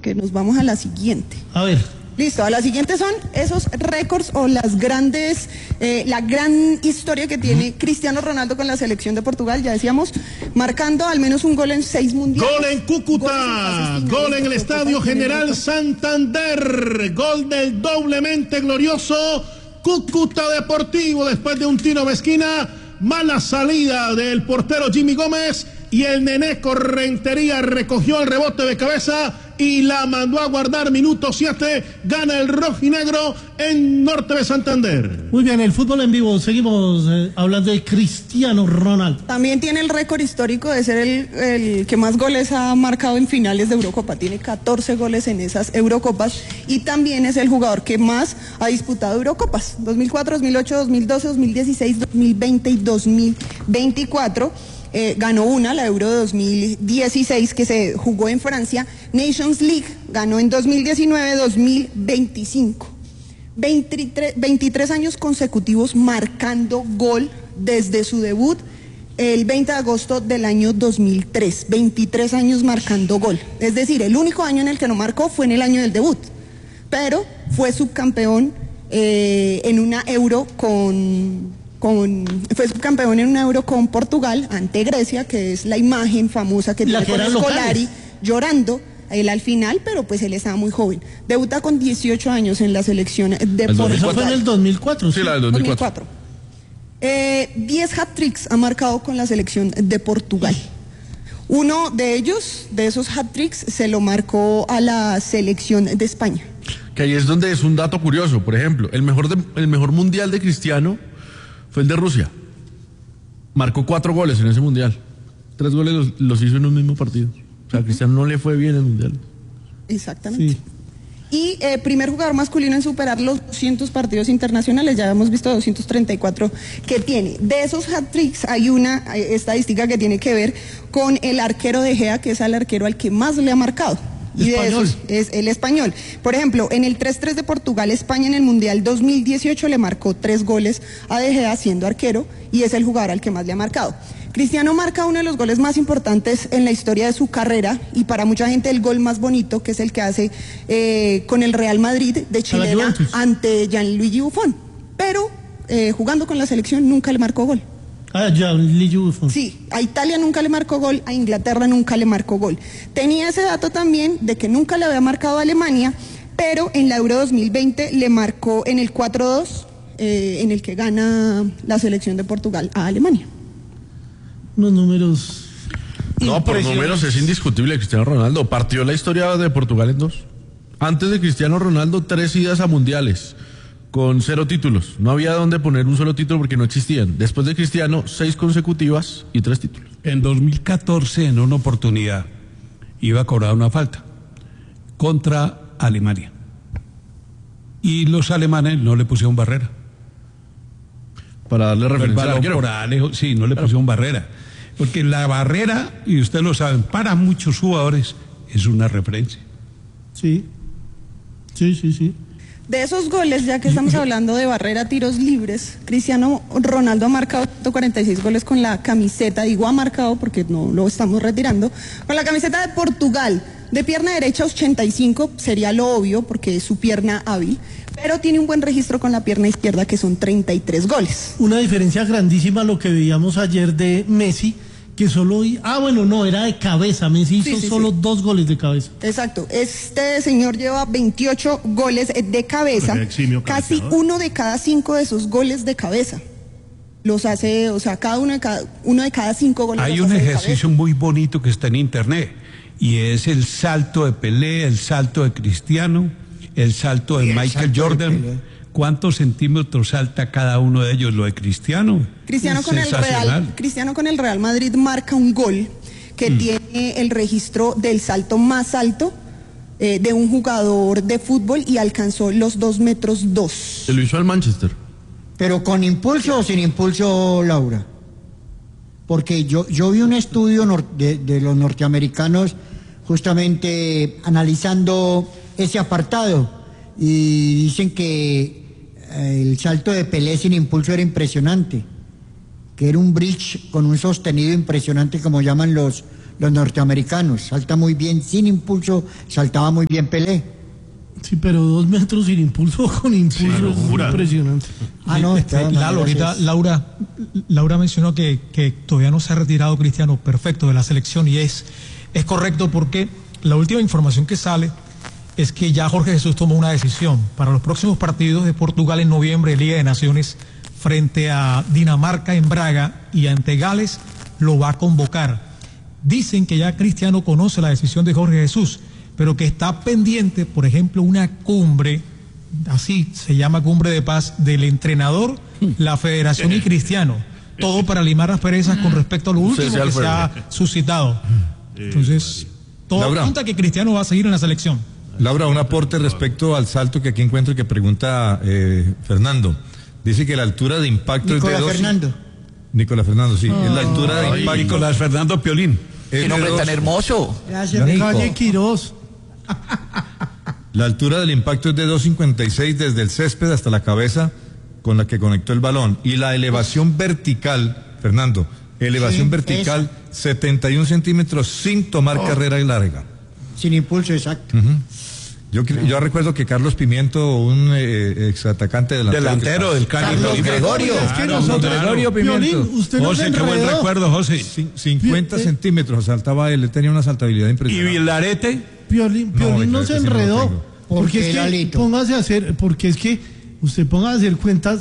porque nos vamos a la siguiente. A ver. Listo, a la siguiente son esos récords o las grandes, la gran historia que tiene Cristiano Ronaldo con la selección de Portugal, ya decíamos, marcando al menos un gol en 6 mundiales. Gol en Cúcuta, gol en el Estadio General Santander, gol del doblemente glorioso Cúcuta Deportivo después de un tiro de esquina, mala salida del portero Jimmy Gómez y el Neneco Rentería recogió el rebote de cabeza y la mandó a guardar. Minuto 7, gana el rojinegro en Norte de Santander. Muy bien, el fútbol en vivo, seguimos hablando de Cristiano Ronaldo. También tiene el récord histórico de ser el que más goles ha marcado en finales de Eurocopa, tiene 14 goles en esas Eurocopas y también es el jugador que más ha disputado Eurocopas, 2004, 2008, 2012, 2016, 2020 y 2024. Ganó una, la Euro de 2016, que se jugó en Francia. Nations League ganó en 2019, 2025. 23 años consecutivos marcando gol desde su debut el 20 de agosto del año 2003. 23 años marcando gol. Es decir, el único año en el que no marcó fue en el año del debut. Pero fue subcampeón en una Euro fue subcampeón en un Euro con Portugal ante Grecia, que es la imagen famosa que tiene con Scolari llorando él al final, pero pues él estaba muy joven. Debuta con 18 años en la selección de Portugal. Eso fue en el 2004. Sí, la del 2004. 10 hat-tricks ha marcado con la selección de Portugal. Uno de ellos, de esos hat-tricks, se lo marcó a la selección de España. Que ahí es donde es un dato curioso. Por ejemplo, el mejor mundial de Cristiano fue el de Rusia. Marcó 4 goles en ese mundial. 3 goles los hizo en un mismo partido. O sea, a Cristiano no le fue bien el mundial. Exactamente. Sí. Y primer jugador masculino en superar los 200 partidos internacionales. Ya hemos visto 234 que tiene. De esos hat-tricks hay una estadística que tiene que ver con el arquero de Gea, que es el arquero al que más le ha marcado. Y de esos es el español. Por ejemplo, en el 3-3 de Portugal, España en el Mundial 2018 le marcó 3 goles a De Gea siendo arquero y es el jugador al que más le ha marcado. Cristiano marca uno de los goles más importantes en la historia de su carrera y para mucha gente el gol más bonito, que es el que hace con el Real Madrid de chilena ante Gianluigi Buffon. Pero jugando con la selección nunca le marcó gol. Sí, a Italia nunca le marcó gol, a Inglaterra nunca le marcó gol. Tenía ese dato también de que nunca le había marcado a Alemania, pero en la Euro 2020 le marcó en el 4-2, en el que gana la selección de Portugal a Alemania. Unos números... No, por números es indiscutible. Cristiano Ronaldo partió la historia de Portugal en 2. Antes de Cristiano Ronaldo, 3 idas a mundiales con 0 títulos. No había dónde poner un solo título porque no existían. Después de Cristiano, 6 consecutivas y 3 títulos. En 2014, en una oportunidad, iba a cobrar una falta contra Alemania. Y los alemanes no le pusieron barrera. Para darle referencia al arquero. Sí, no le pusieron barrera. Porque la barrera, y ustedes lo saben, para muchos jugadores es una referencia. Sí. De esos goles, ya que estamos hablando de barrera, tiros libres, Cristiano Ronaldo ha marcado 146 goles con la camiseta, digo ha marcado porque no lo estamos retirando, con la camiseta de Portugal. De pierna derecha 85, sería lo obvio porque es su pierna hábil, pero tiene un buen registro con la pierna izquierda que son 33 goles. Una diferencia grandísima a lo que veíamos ayer de Messi, que solo... era de cabeza. Messi hizo solo 2 goles de cabeza. Exacto. Este señor lleva 28 goles de cabeza. Casi 1 de cada 5 de esos goles de cabeza. Los hace, o sea, uno de cada 5 goles. Hay un ejercicio muy bonito que está en internet y es el salto de Pelé, el salto de Cristiano, el salto de Michael Jordan. ¿Cuántos centímetros salta cada uno de ellos? Lo de Cristiano. Cristiano con el Real Madrid marca un gol que tiene el registro del salto más alto de un jugador de fútbol y alcanzó los 2,2 metros. Se lo hizo al Manchester. ¿Pero con impulso o sin impulso, Laura? Porque yo vi un estudio de los norteamericanos justamente analizando ese apartado y dicen que el salto de Pelé sin impulso era impresionante, que era un bridge con un sostenido impresionante como llaman los los norteamericanos. Salta muy bien sin impulso, saltaba muy bien Pelé. Sí, pero 2 metros sin impulso o con impulso es impresionante. No, Lalo, ahorita Laura mencionó que todavía no se ha retirado Cristiano perfecto de la selección y es correcto porque la última información que sale es que ya Jorge Jesús tomó una decisión para los próximos partidos de Portugal en noviembre de Liga de Naciones frente a Dinamarca en Braga y ante Gales lo va a convocar. Dicen que ya Cristiano conoce la decisión de Jorge Jesús, pero que está pendiente, por ejemplo, una cumbre, así se llama cumbre de paz, del entrenador, la federación y Cristiano. Todo para limar las perezas con respecto a lo último que se ha suscitado. Entonces, todo apunta a que Cristiano va a seguir en la selección. Laura, un aporte respecto al salto que aquí encuentro que pregunta Fernando. Dice que la altura de impacto es de Nicolás Fernando, sí. Es la altura de impacto. Nicolás Fernando Piolín. ¡Qué nombre tan hermoso! Gracias, Nico. Calle Quirós. La altura del impacto es de 2.56 desde el césped hasta la cabeza con la que conectó el balón. Y la elevación vertical, Fernando, vertical, 71 centímetros sin tomar carrera larga. Sin impulso, exacto. Yo recuerdo que Carlos Pimiento, un exatacante delantero del Cali. Carlos Gregorio. Es que nosotros, Gregorio Pimiento. Piolín, usted nos José, qué buen enredó. recuerdo, José. 50 centímetros saltaba él, tenía una saltabilidad ¿Y impresionante. Vilarete? Piolín no se enredó. Porque es que póngase a hacer cuentas,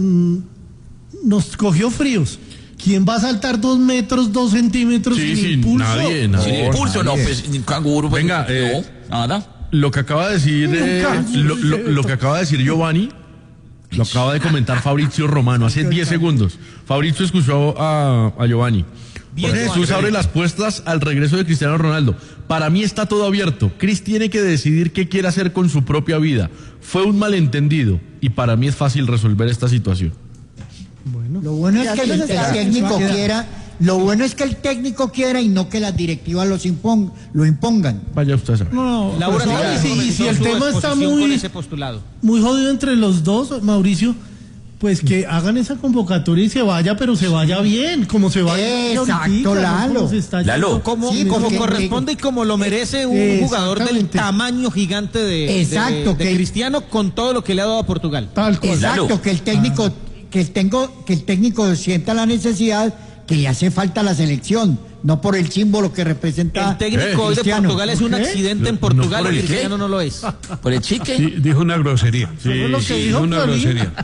nos cogió fríos. ¿Quién va a saltar 2 metros, 2 centímetros sin impulso? Nadie. Sin impulso, no, pues canguro. Venga, no, nada. Lo que acaba de decir lo que acaba de decir Giovanni lo acaba de comentar Fabrizio Romano hace 10 segundos. Fabrizio escuchó a Giovanni. Jesús abre las puertas al regreso de Cristiano Ronaldo. Para mí está todo abierto. Cris tiene que decidir qué quiere hacer con su propia vida. Fue un malentendido y para mí es fácil resolver esta situación. Lo bueno es que el técnico quiera. Lo bueno es que el técnico quiera y no que las directivas lo impongan. Vaya usted a saber. No, Laura, y si el tema está muy jodido entre los dos, Mauricio, pues que hagan esa convocatoria y se vaya, pero se vaya bien, como se vaya. Exacto, Lalo. Lalo, como corresponde y como lo merece un jugador del tamaño gigante de Cristiano con todo lo que le ha dado a Portugal. Tal cual. Exacto, que el técnico sienta la necesidad que le hace falta a la selección, no por el símbolo que representa. El técnico hoy de Portugal es un accidente en Portugal, y Cristiano no lo es. ¿Por el chique? Sí, dijo una grosería. Dijo una grosería.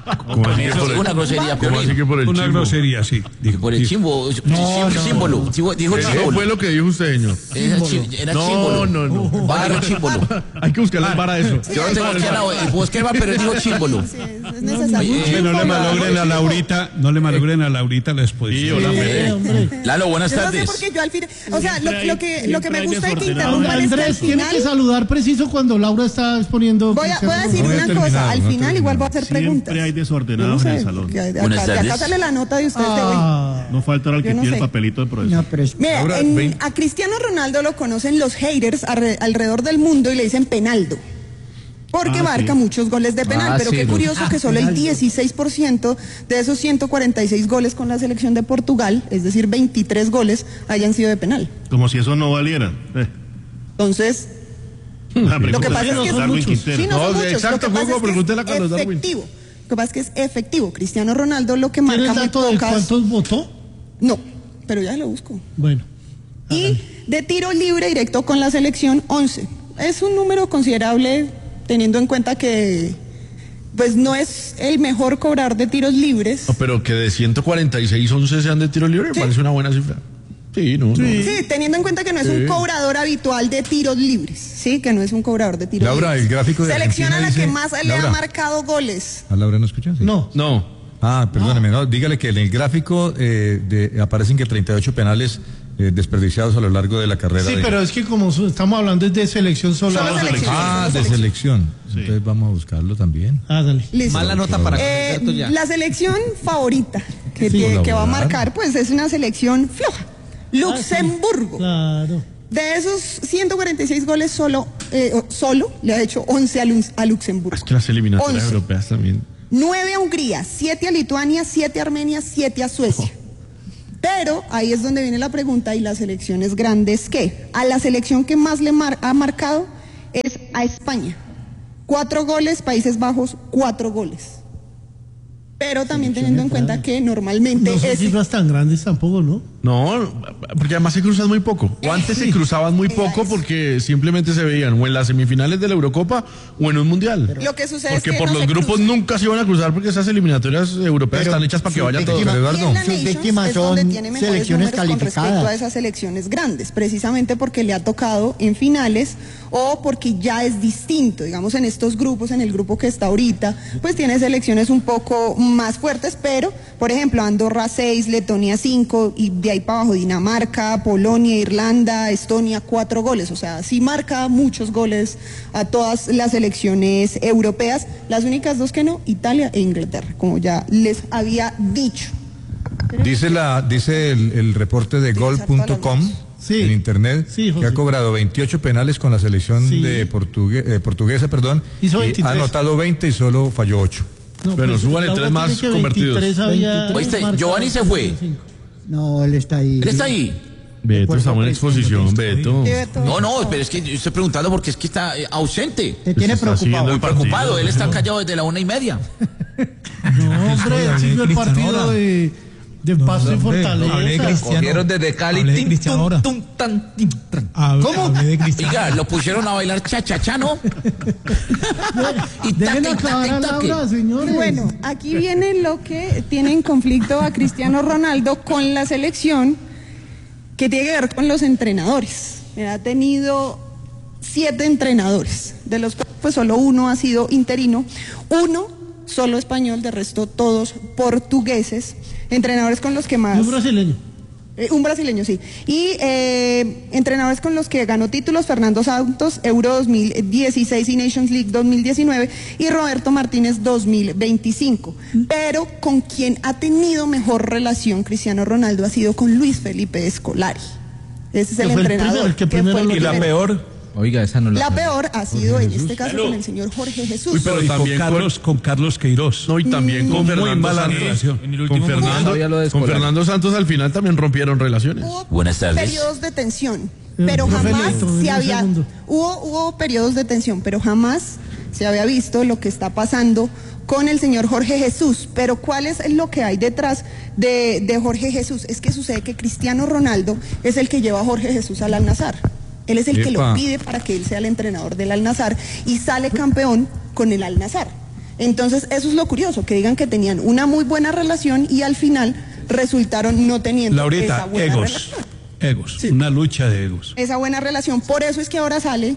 Una grosería, ¿Cómo así que por el Una chimbo? grosería, sí. Por el chimbo. Símbolo. Dijo Eso símbolo. fue lo que dijo usted, señor. Era símbolo. No. Dijo símbolo. Hay que buscarle el bar a eso. Yo no tengo aquí a la busqué, pero dijo símbolo. Sí, es necesario. No le malogren a Laurita la exposición. Lalo, buenas Yo no sé tardes. por qué yo al final, o sea, lo que me gusta de que interrumpan es que al Andrés tiene final que saludar preciso cuando Laura está exponiendo. voy a decir una cosa, al final igual voy a hacer preguntas. Siempre hay desordenados en el salón. De Buenas acá tardes. sale la nota de ustedes de hoy. No falta el que Yo no tiene sé. el papelito de profesor. No, pero Mira, Laura, a Cristiano Ronaldo lo conocen los haters alrededor del mundo y le dicen penaldo. Porque marca muchos goles de penal, pero qué curioso que solo el 16% de esos 146 goles con la selección de Portugal, es decir, 23 goles, hayan sido de penal. Como si eso no valiera. Entonces, lo que pasa es que Darwin Quintero. sí, no son muchos. Exacto, Lo que pasa Hugo, es que pregúntele a es Carlos Darwin. efectivo. Lo que pasa es que es efectivo. Cristiano Ronaldo lo que ¿Tiene marca el muy dato de pocas... cuántos votó? No, pero ya lo busco. Bueno. Y de tiro libre directo con la selección, 11. Es un número considerable teniendo en cuenta que pues no es el mejor cobrador de tiros libres. No, pero que de 146, 11 sean de tiro libre, me parece una buena cifra. Sí, Sí, teniendo en cuenta que no es un cobrador habitual de tiros libres, sí, que no es un cobrador de tiros Laura, libres. el gráfico de Selecciona a la Argentina que dice- más le ha Laura. marcado goles. ¿A Laura no escuchan? Sí. No. Perdóneme, no, dígale que en el gráfico aparecen que 38 penales desperdiciados a lo largo de la carrera. Sí, pero es que como estamos hablando es de selección sola. Solo selección. de selección. Entonces vamos a buscarlo también. Dale. Listo. Mala nota para Alberto ya. La selección favorita que va a marcar, pues es una selección floja. Luxemburgo. Claro. De esos 146 goles solo le ha hecho 11 a Luxemburgo. Es que las eliminatorias 11. europeas también. 9 a Hungría, 7 a Lituania, 7 a Armenia, 7 a Suecia. Pero ahí es donde viene la pregunta, ¿y las selecciones grandes qué? A la selección que más le ha marcado es a España. 4 goles, Países Bajos, 4 goles. Pero también teniendo en cuenta que normalmente... No son cifras tan grandes tampoco, ¿no? No, porque además se cruzan muy poco. O antes se cruzaban muy poco porque simplemente se veían o en las semifinales de la Eurocopa o en un mundial. Lo que sucede porque es que por no los grupos nunca se iban a cruzar porque esas eliminatorias europeas están hechas para que vaya todo. Eduardo, sus víctimas son selecciones con respecto a calificadas. esas selecciones grandes, precisamente porque le ha tocado en finales o porque ya es distinto. Digamos, en estos grupos, en el grupo que está ahorita, pues tiene selecciones un poco más fuertes, pero, por ejemplo, Andorra 6, Letonia 5 y de ahí para abajo Dinamarca, Polonia, Irlanda, Estonia, 4 goles. O sea, sí marca muchos goles a todas las selecciones europeas. Las únicas 2 que no, Italia e Inglaterra, como ya les había dicho. Dice el reporte de gol.com en internet que ha cobrado 28 penales con la selección de portuguesa, y ha anotado 20 y solo falló 8. No, pero súbale 3 más convertidos. Oíste, Giovanni se fue. No, él está ahí. ¿Él está ahí? Beto, estamos en exposición, Beto. No, pero es que yo estoy preguntando porque es que está ausente. Te tiene preocupado. Muy preocupado, él está callado desde la 1:30. No, hombre, él siguió el partido de Pasto y Fortaleza. Cogieron desde Cali. ¿Cómo? Oiga, lo pusieron a bailar cha-cha-cha, ¿no? Y dejen acabar a Laura, señores. Bueno, aquí viene lo que tiene en conflicto a Cristiano Ronaldo con la selección, que tiene que ver con los entrenadores. Ha tenido 7 entrenadores, de los cuales pues solo uno ha sido interino, uno solo español, de resto todos portugueses, entrenadores con los que más... Un brasileño. Un brasileño, sí. Y entrenadores con los que ganó títulos: Fernando Santos, Euro 2016 y Nations League 2019, y Roberto Martínez 2025. Pero con quien ha tenido mejor relación Cristiano Ronaldo ha sido con Luis Felipe Scolari. Ese es el entrenador. ¿Y la peor? Oiga, esa no la peor ha sido en este caso con el señor Jorge Jesús. Pero también con Carlos Queiroz. No, y también con Fernando Santos. Con Fernando Santos al final también rompieron relaciones. Buenas tardes. Periodos de tensión, pero jamás se había... Hubo periodos de tensión, pero jamás se había visto lo que está pasando con el señor Jorge Jesús. Pero ¿cuál es lo que hay detrás de Jorge Jesús? Es que sucede que Cristiano Ronaldo es el que lleva a Jorge Jesús al Al-Nassr. Él es el que lo pide para que él sea el entrenador del Al-Nassr y sale campeón con el Al-Nassr. Entonces, eso es lo curioso, que digan que tenían una muy buena relación y al final resultaron no teniendo esa buena relación. Egos, sí. Una lucha de egos. Esa buena relación, por eso es que ahora sale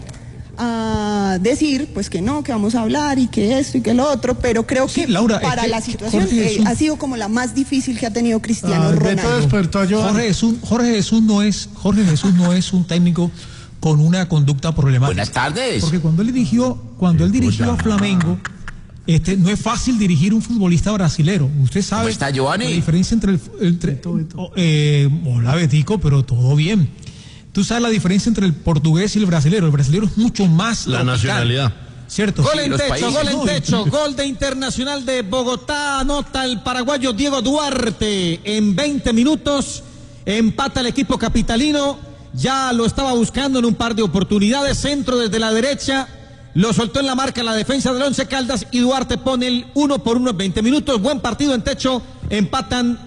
a decir, pues que no, que vamos a hablar y que esto y que lo otro, pero creo que Laura, para la situación ha sido como la más difícil que ha tenido Cristiano Ronaldo. Jorge Jesús no es un técnico con una conducta problemática. Buenas tardes. Porque cuando él dirigió a Flamengo, no es fácil dirigir un futbolista brasilero. Usted sabe. ¿Cómo está, Giovanni? La diferencia entre hola, Betico, pero todo bien. Tú sabes la diferencia entre el portugués y el brasilero. El brasilero es mucho más la nacionalidad. ¿Cierto? Gol en techo, gol de Internacional de Bogotá, anota el paraguayo Diego Duarte en 20 minutos, empata el equipo capitalino, ya lo estaba buscando en un par de oportunidades, centro desde la derecha, lo soltó en la marca la defensa del Once Caldas y Duarte pone el 1-1 en 20 minutos, buen partido en techo, empatan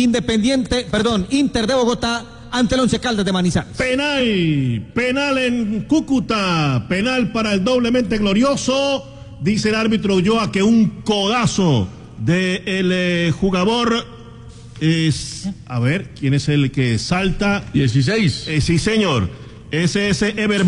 Inter de Bogotá ante el Once Caldas de Manizales. Penal en Cúcuta, penal para el doblemente glorioso, dice el árbitro Ulloa que un codazo del jugador es, a ver, ¿quién es el que salta? 16. Sí, señor, ese es Ever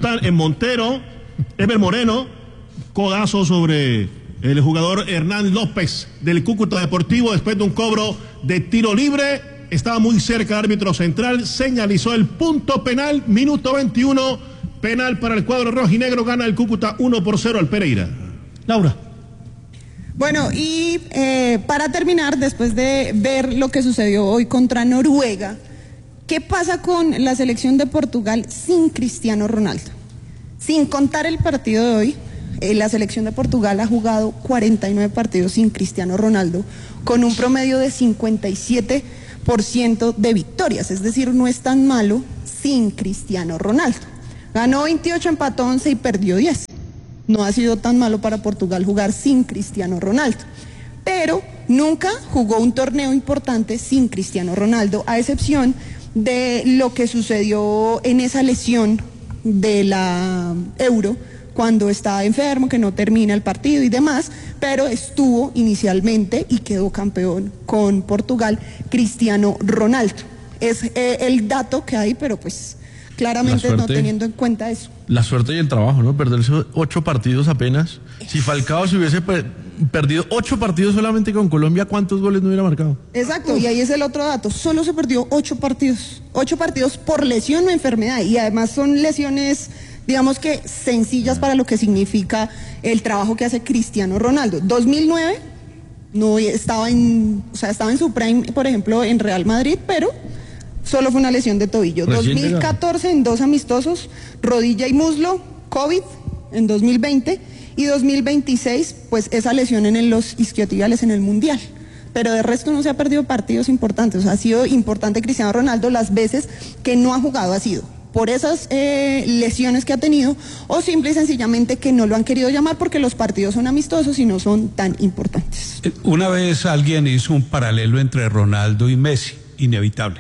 Moreno, codazo sobre el jugador Hernán López del Cúcuta Deportivo después de un cobro de tiro libre. Estaba muy cerca el árbitro central, señalizó el punto penal, minuto 21, penal para el cuadro rojinegro, gana el Cúcuta 1-0 al Pereira. Laura. Bueno, y para terminar, después de ver lo que sucedió hoy contra Noruega, ¿qué pasa con la selección de Portugal sin Cristiano Ronaldo? Sin contar el partido de hoy, la selección de Portugal ha jugado 49 partidos sin Cristiano Ronaldo, con un promedio de 57 de victorias, es decir, no es tan malo sin Cristiano Ronaldo. Ganó 28, empató 11 y perdió 10. No ha sido tan malo para Portugal jugar sin Cristiano Ronaldo. Pero nunca jugó un torneo importante sin Cristiano Ronaldo, a excepción de lo que sucedió en esa lesión de la Euro, cuando estaba enfermo, que no termina el partido y demás, pero estuvo inicialmente y quedó campeón con Portugal Cristiano Ronaldo. Es el dato que hay, pero pues claramente no teniendo en cuenta eso. La suerte y el trabajo, ¿no? Perderse 8 partidos apenas. Si Falcao se hubiese perdido 8 partidos solamente con Colombia, ¿cuántos goles no hubiera marcado? Exacto, y ahí es el otro dato. Solo se perdió 8 partidos. 8 partidos por lesión o enfermedad. Y además son lesiones, digamos que sencillas para lo que significa el trabajo que hace Cristiano Ronaldo. 2009 no estaba en su prime, por ejemplo, en Real Madrid, pero solo fue una lesión de tobillo. 2014 en 2 amistosos, rodilla y muslo, COVID en 2020 y 2026, pues esa lesión en los isquiotibiales en el Mundial. Pero de resto no se ha perdido partidos importantes. O sea, ha sido importante Cristiano Ronaldo las veces que no ha jugado, ha sido por esas lesiones que ha tenido, o simple y sencillamente que no lo han querido llamar porque los partidos son amistosos y no son tan importantes. Una vez alguien hizo un paralelo entre Ronaldo y Messi, inevitable,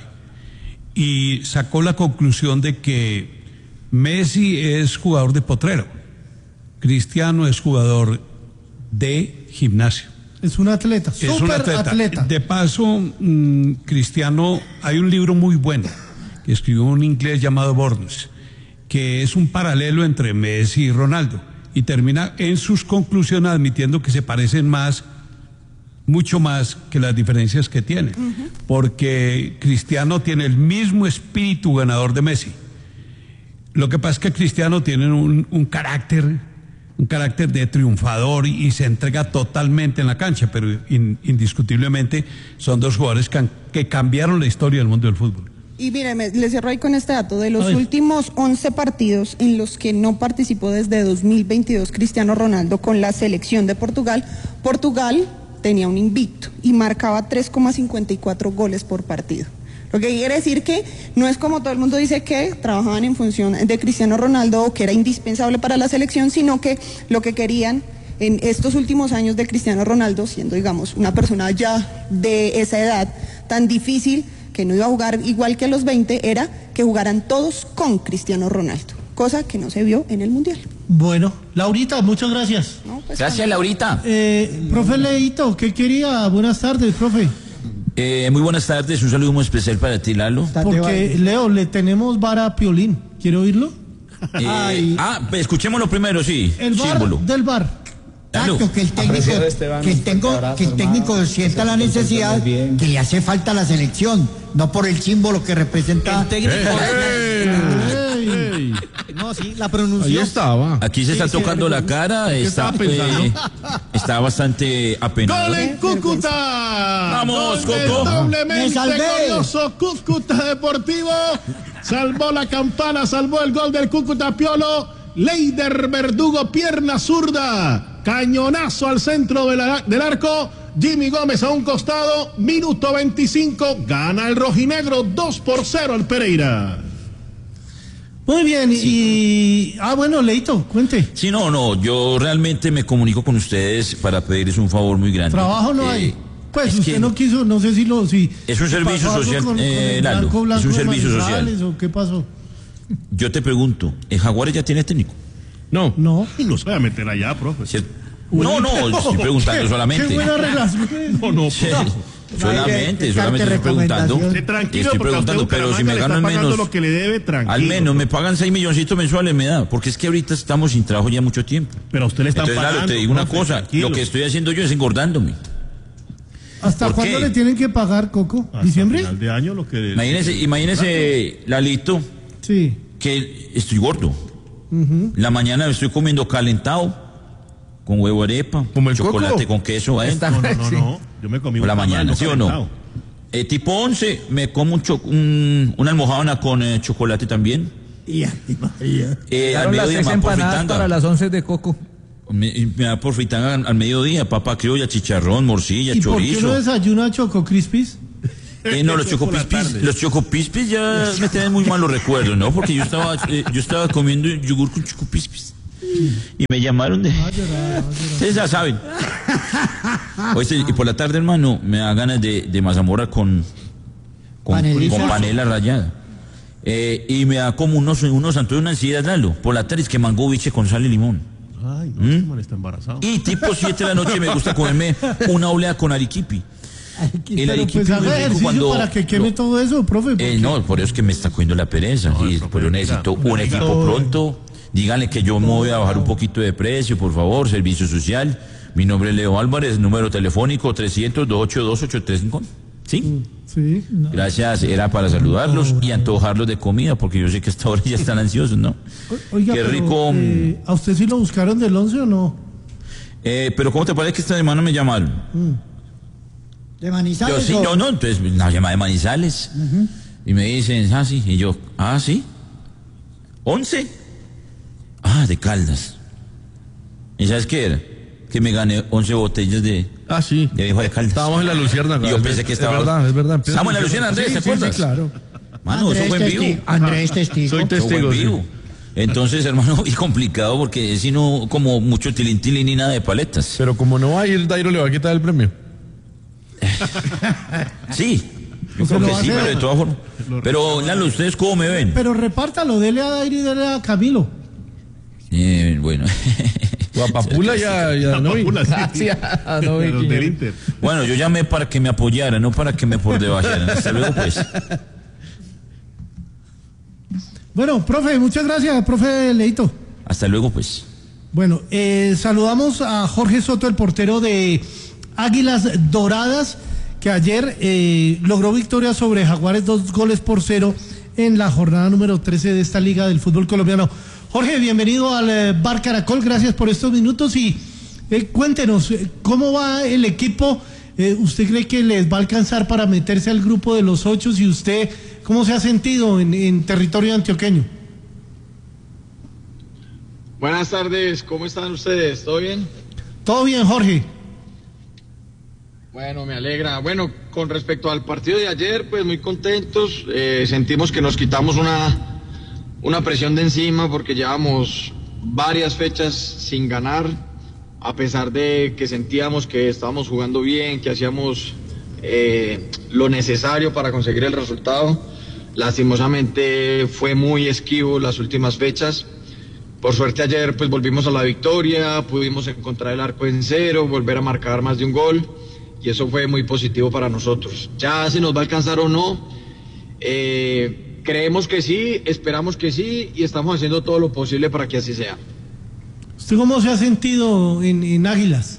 y sacó la conclusión de que Messi es jugador de potrero, Cristiano es jugador de gimnasio. Es un atleta, es un atleta. De paso, Cristiano, hay un libro muy bueno que escribió un inglés llamado Burns, que es un paralelo entre Messi y Ronaldo, y termina en sus conclusiones admitiendo que se parecen más, mucho más que las diferencias que tienen, porque Cristiano tiene el mismo espíritu ganador de Messi. Lo que pasa es que Cristiano tiene un carácter de triunfador y se entrega totalmente en la cancha, pero indiscutiblemente son dos jugadores que cambiaron la historia del mundo del fútbol. Y míreme, le cierro ahí con este dato. De los últimos 11 partidos en los que no participó desde 2022 Cristiano Ronaldo con la selección de Portugal, Portugal tenía un invicto y marcaba 3,54 goles por partido. Lo que quiere decir que no es como todo el mundo dice que trabajaban en función de Cristiano Ronaldo o que era indispensable para la selección, sino que lo que querían en estos últimos años de Cristiano Ronaldo, siendo digamos una persona ya de esa edad tan difícil, que no iba a jugar igual que a los 20, era que jugaran todos con Cristiano Ronaldo, cosa que no se vio en el Mundial. Bueno, Laurita, muchas gracias. No, pues, gracias, Laurita. Profe Leito, ¿qué quería? Buenas tardes, profe. Muy buenas tardes, un saludo muy especial para ti, Lalo. Porque, Leo, le tenemos vara a Piolín. ¿Quiere oírlo? Escuchémoslo primero, sí. El bar del bar. Exacto, que el técnico sienta la necesidad que le hace falta a la selección, no por el símbolo que representa. El técnico. No, sí, la pronunciación. Ahí estaba. Aquí se está tocando la cara, está bastante apenado. ¡Gol en Cúcuta! ¡Vamos, Coco! Doblemente glorioso Cúcuta Deportivo. Salvó la campana, salvó el gol del Cúcuta Piolo. Leider Verdugo, pierna zurda. Cañonazo al centro del arco. Jimmy Gómez a un costado. Minuto 25. Gana el rojinegro 2-0 al Pereira. Muy bien, sí. Bueno, Leito, cuente. Sí, no, yo realmente me comunico con ustedes para pedirles un favor muy grande. Trabajo no hay. Pues usted no quiso, no sé si es un servicio social, Lalo, es un servicio social. ¿O qué pasó? Yo te pregunto, ¿el Jaguares ya tiene técnico? No. No se va a meter allá, profe. No, estoy preguntando solamente. Qué buena relación. No. Solamente estoy preguntando. Tranquilo, estoy preguntando, pero si me gano al menos lo que le debe, tranquilo. Al menos me pagan 6 milloncitos mensuales, me da, porque es que ahorita estamos sin trabajo ya mucho tiempo. Pero a usted le están pagando. Entonces, te digo una cosa, lo que estoy haciendo yo es engordándome. ¿Hasta cuándo le tienen que pagar, Coco? ¿Diciembre? Final de año lo que... Imagínese, Lalito, sí, que estoy gordo. La mañana me estoy comiendo calentado con huevo arepa, como el chocolate Coco con queso. No. Yo me comí por la mañana, ¿sí o no? Tipo 11 me como una almohadona con chocolate también. Al mediodía me da por fritanga. Para las 11 de Coco. Me da por fritanga al mediodía, papa criolla, chicharrón, morcilla, chorizo. ¿Y por qué no desayuna Choco Crispies? No, los chocopispis ya me tienen muy malos recuerdos, ¿no? Porque yo estaba comiendo yogur con chocopispis. Y me llamaron de... Ustedes ya saben. Oye, y por la tarde, hermano, me da ganas de mazamorra con panela rallada. Y me da como unos antojos, una ansiedad, Lalo. Por la tarde es que mango biche con sal y limón. Ay, no, man está embarazado. Y tipo 7 de la noche me gusta comerme una oblea con arequipe. El arequipe pues haga ejercicio para que queme todo eso, profe. No, por eso es que me está cogiendo la pereza. No, y por eso necesito un equipo pronto. Díganle que yo me voy a bajar un poquito de precio, por favor, servicio social. Mi nombre es Leo Álvarez, número telefónico 300-282-835. ¿Sí? Sí. No. Gracias, era para saludarlos y antojarlos de comida, porque yo sé que hasta ahora ya están ansiosos, ¿no? Oiga, qué rico. ¿A usted sí lo buscaron del 11 o no? Pero ¿cómo te parece que esta semana me llamaron? ¿De Manizales? Yo sí, no, entonces una llamada de Manizales. Y me dicen, sí, y yo, sí. 11. De Caldas. ¿Y sabes qué era? Que me gané 11 botellas de... sí. De viejo de Caldas. Estábamos en la Luciérnaga. Y yo pensé que estaba... Es verdad. Estamos en la Luciérnaga, Andrés, ¿te acuerdas? Sí, claro. Mano, eso fue en vivo. Andrés testigo. Soy testigo. En vivo. Entonces, hermano, y complicado porque es sino como mucho tilín ni nada de paletas. Pero como no va a ir, Dairo le va a quitar el premio. Sí. Yo creo que sí, pero de todas formas. Pero, Lalo, ¿ustedes cómo me ven? Pero repártalo, dele a Dairo y dele a Camilo. Bueno. Guapapula ya no vi. No vi del Inter. Bueno, yo llamé para que me apoyaran, no para que me por debajaran. Hasta luego, pues. Bueno, profe, muchas gracias, profe Leito. Hasta luego, pues. Bueno, saludamos a Jorge Soto, el portero de Águilas Doradas, que ayer logró victoria sobre Jaguares 2-0 en la jornada número 13 de esta liga del fútbol colombiano. Jorge, bienvenido al Bar Caracol, gracias por estos minutos y cuéntenos, ¿cómo va el equipo? ¿Usted cree que les va a alcanzar para meterse al grupo de los 8? ¿Y usted cómo se ha sentido en territorio antioqueño? Buenas tardes, ¿cómo están ustedes? ¿Todo bien? Todo bien, Jorge. Bueno, me alegra. Bueno, con respecto al partido de ayer, pues muy contentos. Sentimos que nos quitamos una presión de encima porque llevamos varias fechas sin ganar, a pesar de que sentíamos que estábamos jugando bien, que hacíamos lo necesario para conseguir el resultado. Lastimosamente fue muy esquivo las últimas fechas. Por suerte ayer pues volvimos a la victoria, pudimos encontrar el arco en cero, volver a marcar más de un gol y eso fue muy positivo para nosotros. Ya si nos va a alcanzar o no, creemos que sí, esperamos que sí y estamos haciendo todo lo posible para que así sea. ¿Usted cómo se ha sentido en Águilas?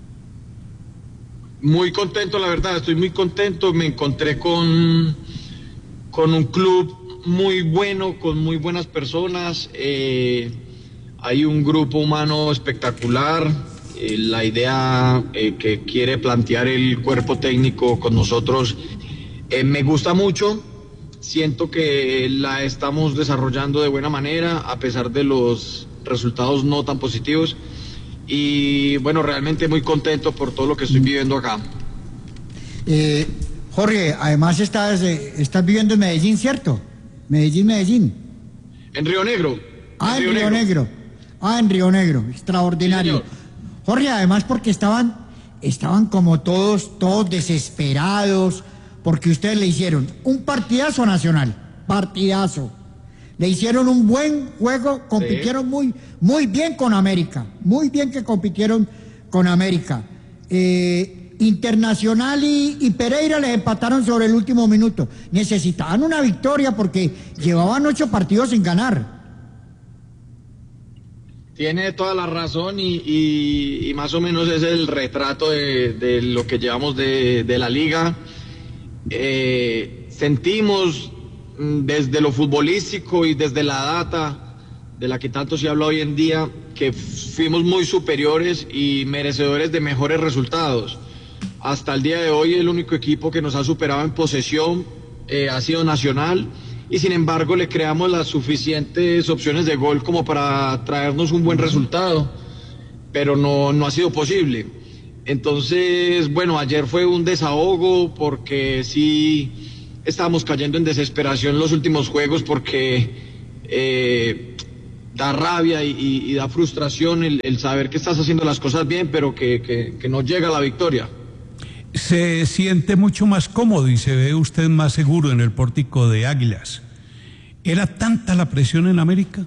Muy contento, la verdad, estoy muy contento. Me encontré con un club muy bueno, con muy buenas personas. Hay un grupo humano espectacular. La idea que quiere plantear el cuerpo técnico con nosotros me gusta mucho. Siento que la estamos desarrollando de buena manera, a pesar de los resultados no tan positivos. Y bueno, realmente muy contento por todo lo que estoy viviendo acá. Jorge, además estás viviendo en Medellín, ¿cierto? Medellín. En Río Negro. En Río Negro. En Río Negro, extraordinario. Sí, Jorge, además porque estaban como todos desesperados, porque ustedes le hicieron un partidazo Nacional, partidazo. Le hicieron un buen juego, compitieron muy bien con América, muy bien que compitieron con América. Internacional y Pereira les empataron sobre el último minuto. Necesitaban una victoria porque llevaban 8 partidos sin ganar. Tiene toda la razón y más o menos es el retrato de lo que llevamos de la liga. Sentimos desde lo futbolístico y desde la data de la que tanto se habla hoy en día que fuimos muy superiores y merecedores de mejores resultados. Hasta el día de hoy el único equipo que nos ha superado en posesión ha sido Nacional y sin embargo le creamos las suficientes opciones de gol como para traernos un buen resultado, pero no ha sido posible. Entonces, bueno, ayer fue un desahogo porque sí estábamos cayendo en desesperación en los últimos juegos porque da rabia y da frustración el saber que estás haciendo las cosas bien, pero que no llega a la victoria. Se siente mucho más cómodo y se ve usted más seguro en el pórtico de Águilas. ¿Era tanta la presión en América?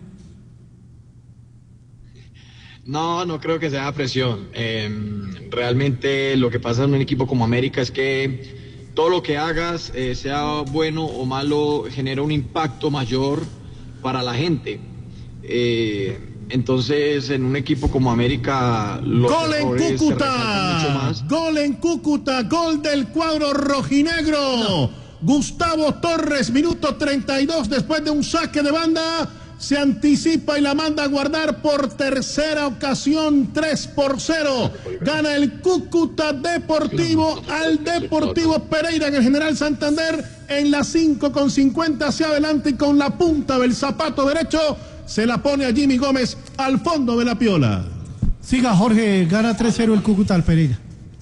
No creo que sea presión. Realmente lo que pasa en un equipo como América es que todo lo que hagas, sea bueno o malo, genera un impacto mayor para la gente. Entonces, en un equipo como América, gol en Cúcuta, gol en Cúcuta, gol del cuadro rojinegro. No. Gustavo Torres, minuto 32, después de un saque de banda, se anticipa y la manda a guardar por tercera ocasión, 3-0. Gana el Cúcuta Deportivo al Deportivo Pereira en el General Santander en la 5:50 hacia adelante, y con la punta del zapato derecho se la pone a Jimmy Gómez al fondo de la piola. Siga, Jorge, gana 3-0 el Cúcuta al Pereira.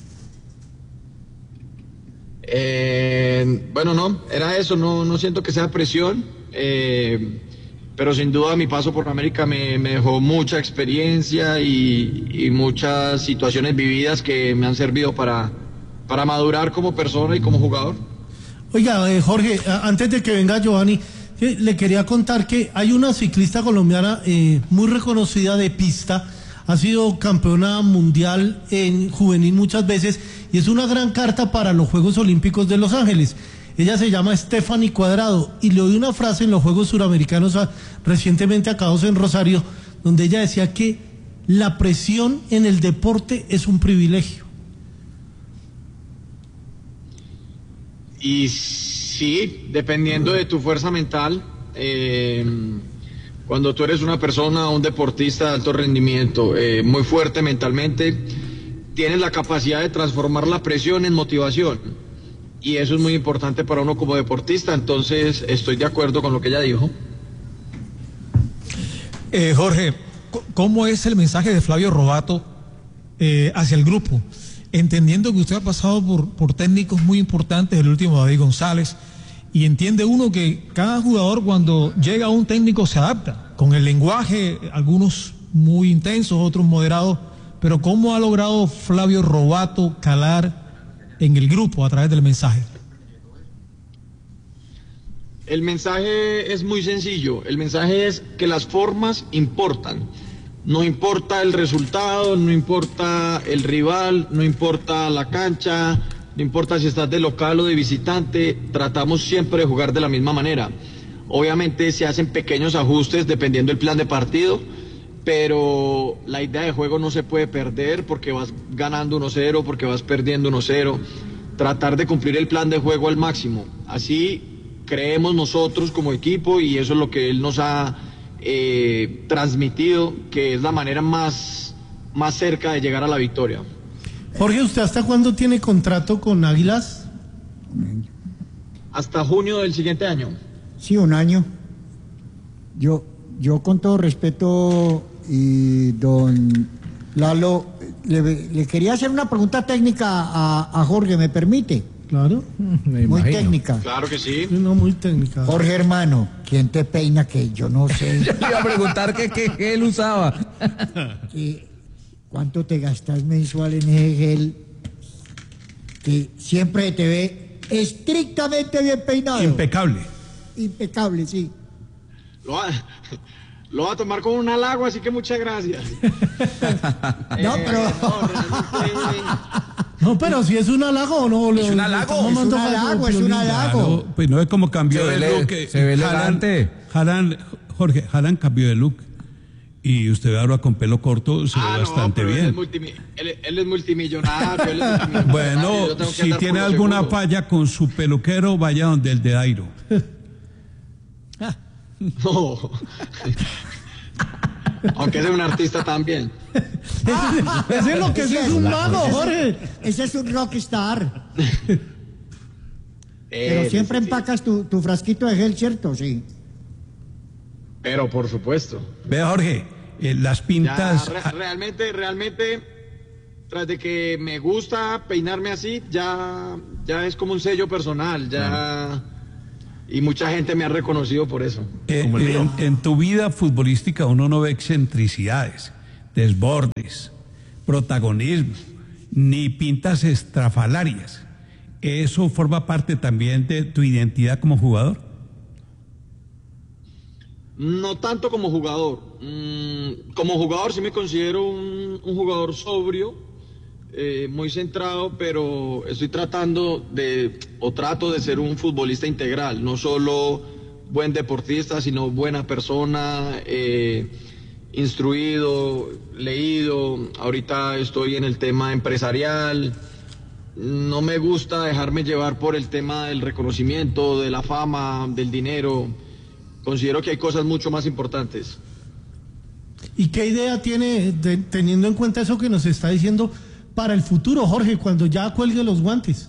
Bueno, no, era eso, no siento que sea presión, pero sin duda mi paso por América me dejó mucha experiencia y muchas situaciones vividas que me han servido para madurar como persona y como jugador. Oiga, Jorge, antes de que venga Giovanni, le quería contar que hay una ciclista colombiana muy reconocida de pista, ha sido campeona mundial en juvenil muchas veces y es una gran carta para los Juegos Olímpicos de Los Ángeles. Ella se llama Stephanie Cuadrado y le oí una frase en los Juegos Suramericanos recientemente acabados en Rosario, donde ella decía que la presión en el deporte es un privilegio. Y sí, dependiendo de tu fuerza mental, cuando tú eres una persona, un deportista de alto rendimiento, muy fuerte mentalmente, tienes la capacidad de transformar la presión en motivación. Y eso es muy importante para uno como deportista, entonces estoy de acuerdo con lo que ella dijo. Jorge, ¿cómo es el mensaje de Flavio Robato hacia el grupo? Entendiendo que usted ha pasado por técnicos muy importantes, el último David González, y entiende uno que cada jugador cuando llega a un técnico se adapta, con el lenguaje, algunos muy intensos, otros moderados, pero ¿cómo ha logrado Flavio Robato calar en el grupo a través del mensaje? El mensaje es muy sencillo, el mensaje es que las formas importan. No importa el resultado, no importa el rival, no importa la cancha, no importa si estás de local o de visitante, tratamos siempre de jugar de la misma manera. Obviamente se hacen pequeños ajustes dependiendo del plan de partido, pero la idea de juego no se puede perder porque vas ganando 1-0, porque vas perdiendo 1-0. Tratar de cumplir el plan de juego al máximo. Así creemos nosotros como equipo y eso es lo que él nos ha transmitido, que es la manera más cerca de llegar a la victoria. Jorge, ¿usted hasta cuándo tiene contrato con Águilas? Hasta junio del siguiente año. Sí, un año. Yo con todo respeto, y don Lalo, le quería hacer una pregunta técnica a Jorge, ¿me permite? Claro. Muy técnica. Claro que sí. No, muy técnica. Jorge, hermano, ¿quién te peina? Que yo no sé. Yo iba a preguntar qué él usaba. ¿Cuánto te gastas mensual en ese gel? Que siempre te ve estrictamente bien peinado. Impecable. Impecable, sí. Lo va a tomar con un halago, así que muchas gracias. No, pero... No, pero si es un halago o no. Es un halago. Es un halago, es un halago. Claro, pues no es como cambió de look. Se ve elegante. Jorge, Haaland cambió de look. Y usted ahora con pelo corto se ve bastante bien. Él es multimillonario. Bueno, si tiene alguna falla con su peluquero, vaya donde el de Dairo. No. Aunque es un artista también. Ese es lo que es un mago, Jorge. Ese es un rockstar. Pero siempre empacas tu frasquito de gel, ¿cierto? Sí. Pero por supuesto. Vea, Jorge, las pintas... Realmente tras de que me gusta peinarme así, ya es como un sello personal, ya. Y mucha gente me ha reconocido por eso. En tu vida futbolística uno no ve excentricidades, desbordes, protagonismo, ni pintas estrafalarias. ¿Eso forma parte también de tu identidad como jugador? No tanto como jugador. Como jugador sí me considero un jugador sobrio, muy centrado, pero estoy trato de ser un futbolista integral, no solo buen deportista, sino buena persona, instruido, leído. Ahorita estoy en el tema empresarial. No me gusta dejarme llevar por el tema del reconocimiento, de la fama, del dinero. Considero que hay cosas mucho más importantes. ¿Y qué idea tiene, teniendo en cuenta eso que nos está diciendo, para el futuro, Jorge, cuando ya cuelgue los guantes?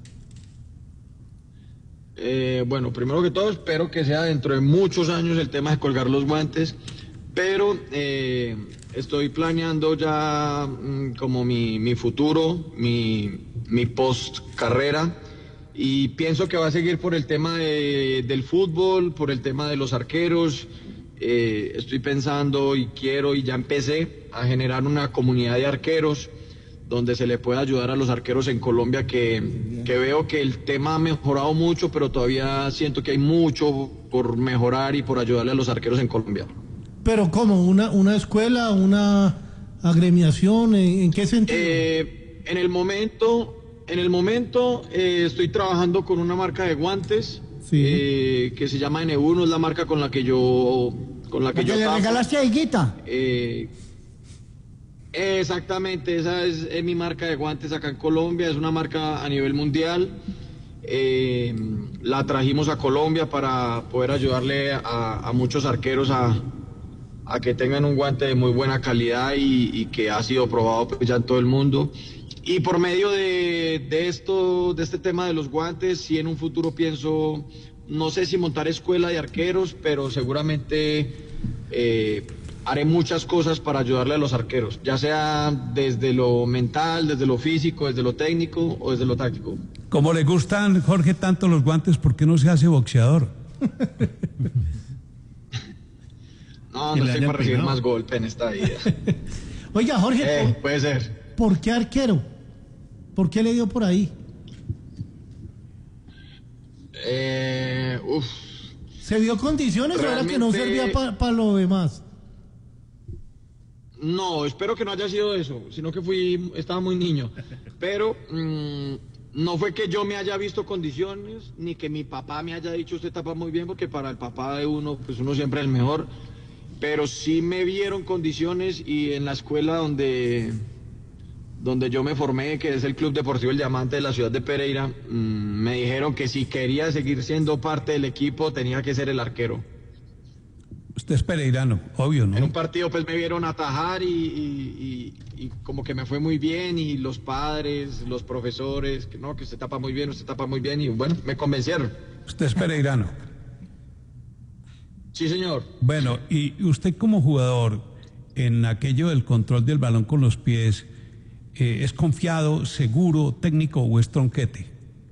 Bueno, primero que todo, espero que sea dentro de muchos años el tema de colgar los guantes, pero estoy planeando ya como mi futuro, mi post carrera, y pienso que va a seguir por el tema del fútbol, por el tema de los arqueros. Estoy pensando y quiero, y ya empecé a generar una comunidad de arqueros donde se le pueda ayudar a los arqueros en Colombia, que veo que el tema ha mejorado mucho, pero todavía siento que hay mucho por mejorar y por ayudarle a los arqueros en Colombia. ¿Pero cómo? ¿Una escuela, una agremiación? ¿En qué sentido? En el momento estoy trabajando con una marca de guantes, sí, que se llama N1, es la marca con la que yo le regalaste a Higuita. Exactamente, esa es mi marca de guantes acá en Colombia, es una marca a nivel mundial. La trajimos a Colombia para poder ayudarle a muchos arqueros a que tengan un guante de muy buena calidad y que ha sido probado pues ya en todo el mundo. Y por medio de este tema de los guantes, sí, en un futuro pienso, no sé si montar escuela de arqueros, pero seguramente haré muchas cosas para ayudarle a los arqueros, ya sea desde lo mental, desde lo físico, desde lo técnico o desde lo táctico. Como le gustan, Jorge, tanto los guantes, ¿por qué no se hace boxeador? No estoy para recibir más golpe en esta vida. Oiga, Jorge, puede ser. ¿Por qué arquero? ¿Por qué le dio por ahí? ¿Se dio condiciones o era que no servía para lo demás? No, espero que no haya sido eso, sino que estaba muy niño. Pero no fue que yo me haya visto condiciones, ni que mi papá me haya dicho usted tapa muy bien, porque para el papá de uno, pues uno siempre es el mejor. Pero sí me vieron condiciones, y en la escuela donde yo me formé, que es el Club Deportivo El Diamante de la ciudad de Pereira, me dijeron que si quería seguir siendo parte del equipo tenía que ser el arquero. Usted es pereirano, obvio, ¿no? En un partido pues me vieron atajar y como que me fue muy bien, y los padres, los profesores, que no, que usted tapa muy bien, y bueno, me convencieron. Usted es pereirano. Sí, señor. Bueno, y usted como jugador, en aquello del control del balón con los pies, ¿es confiado, seguro, técnico o es tronquete?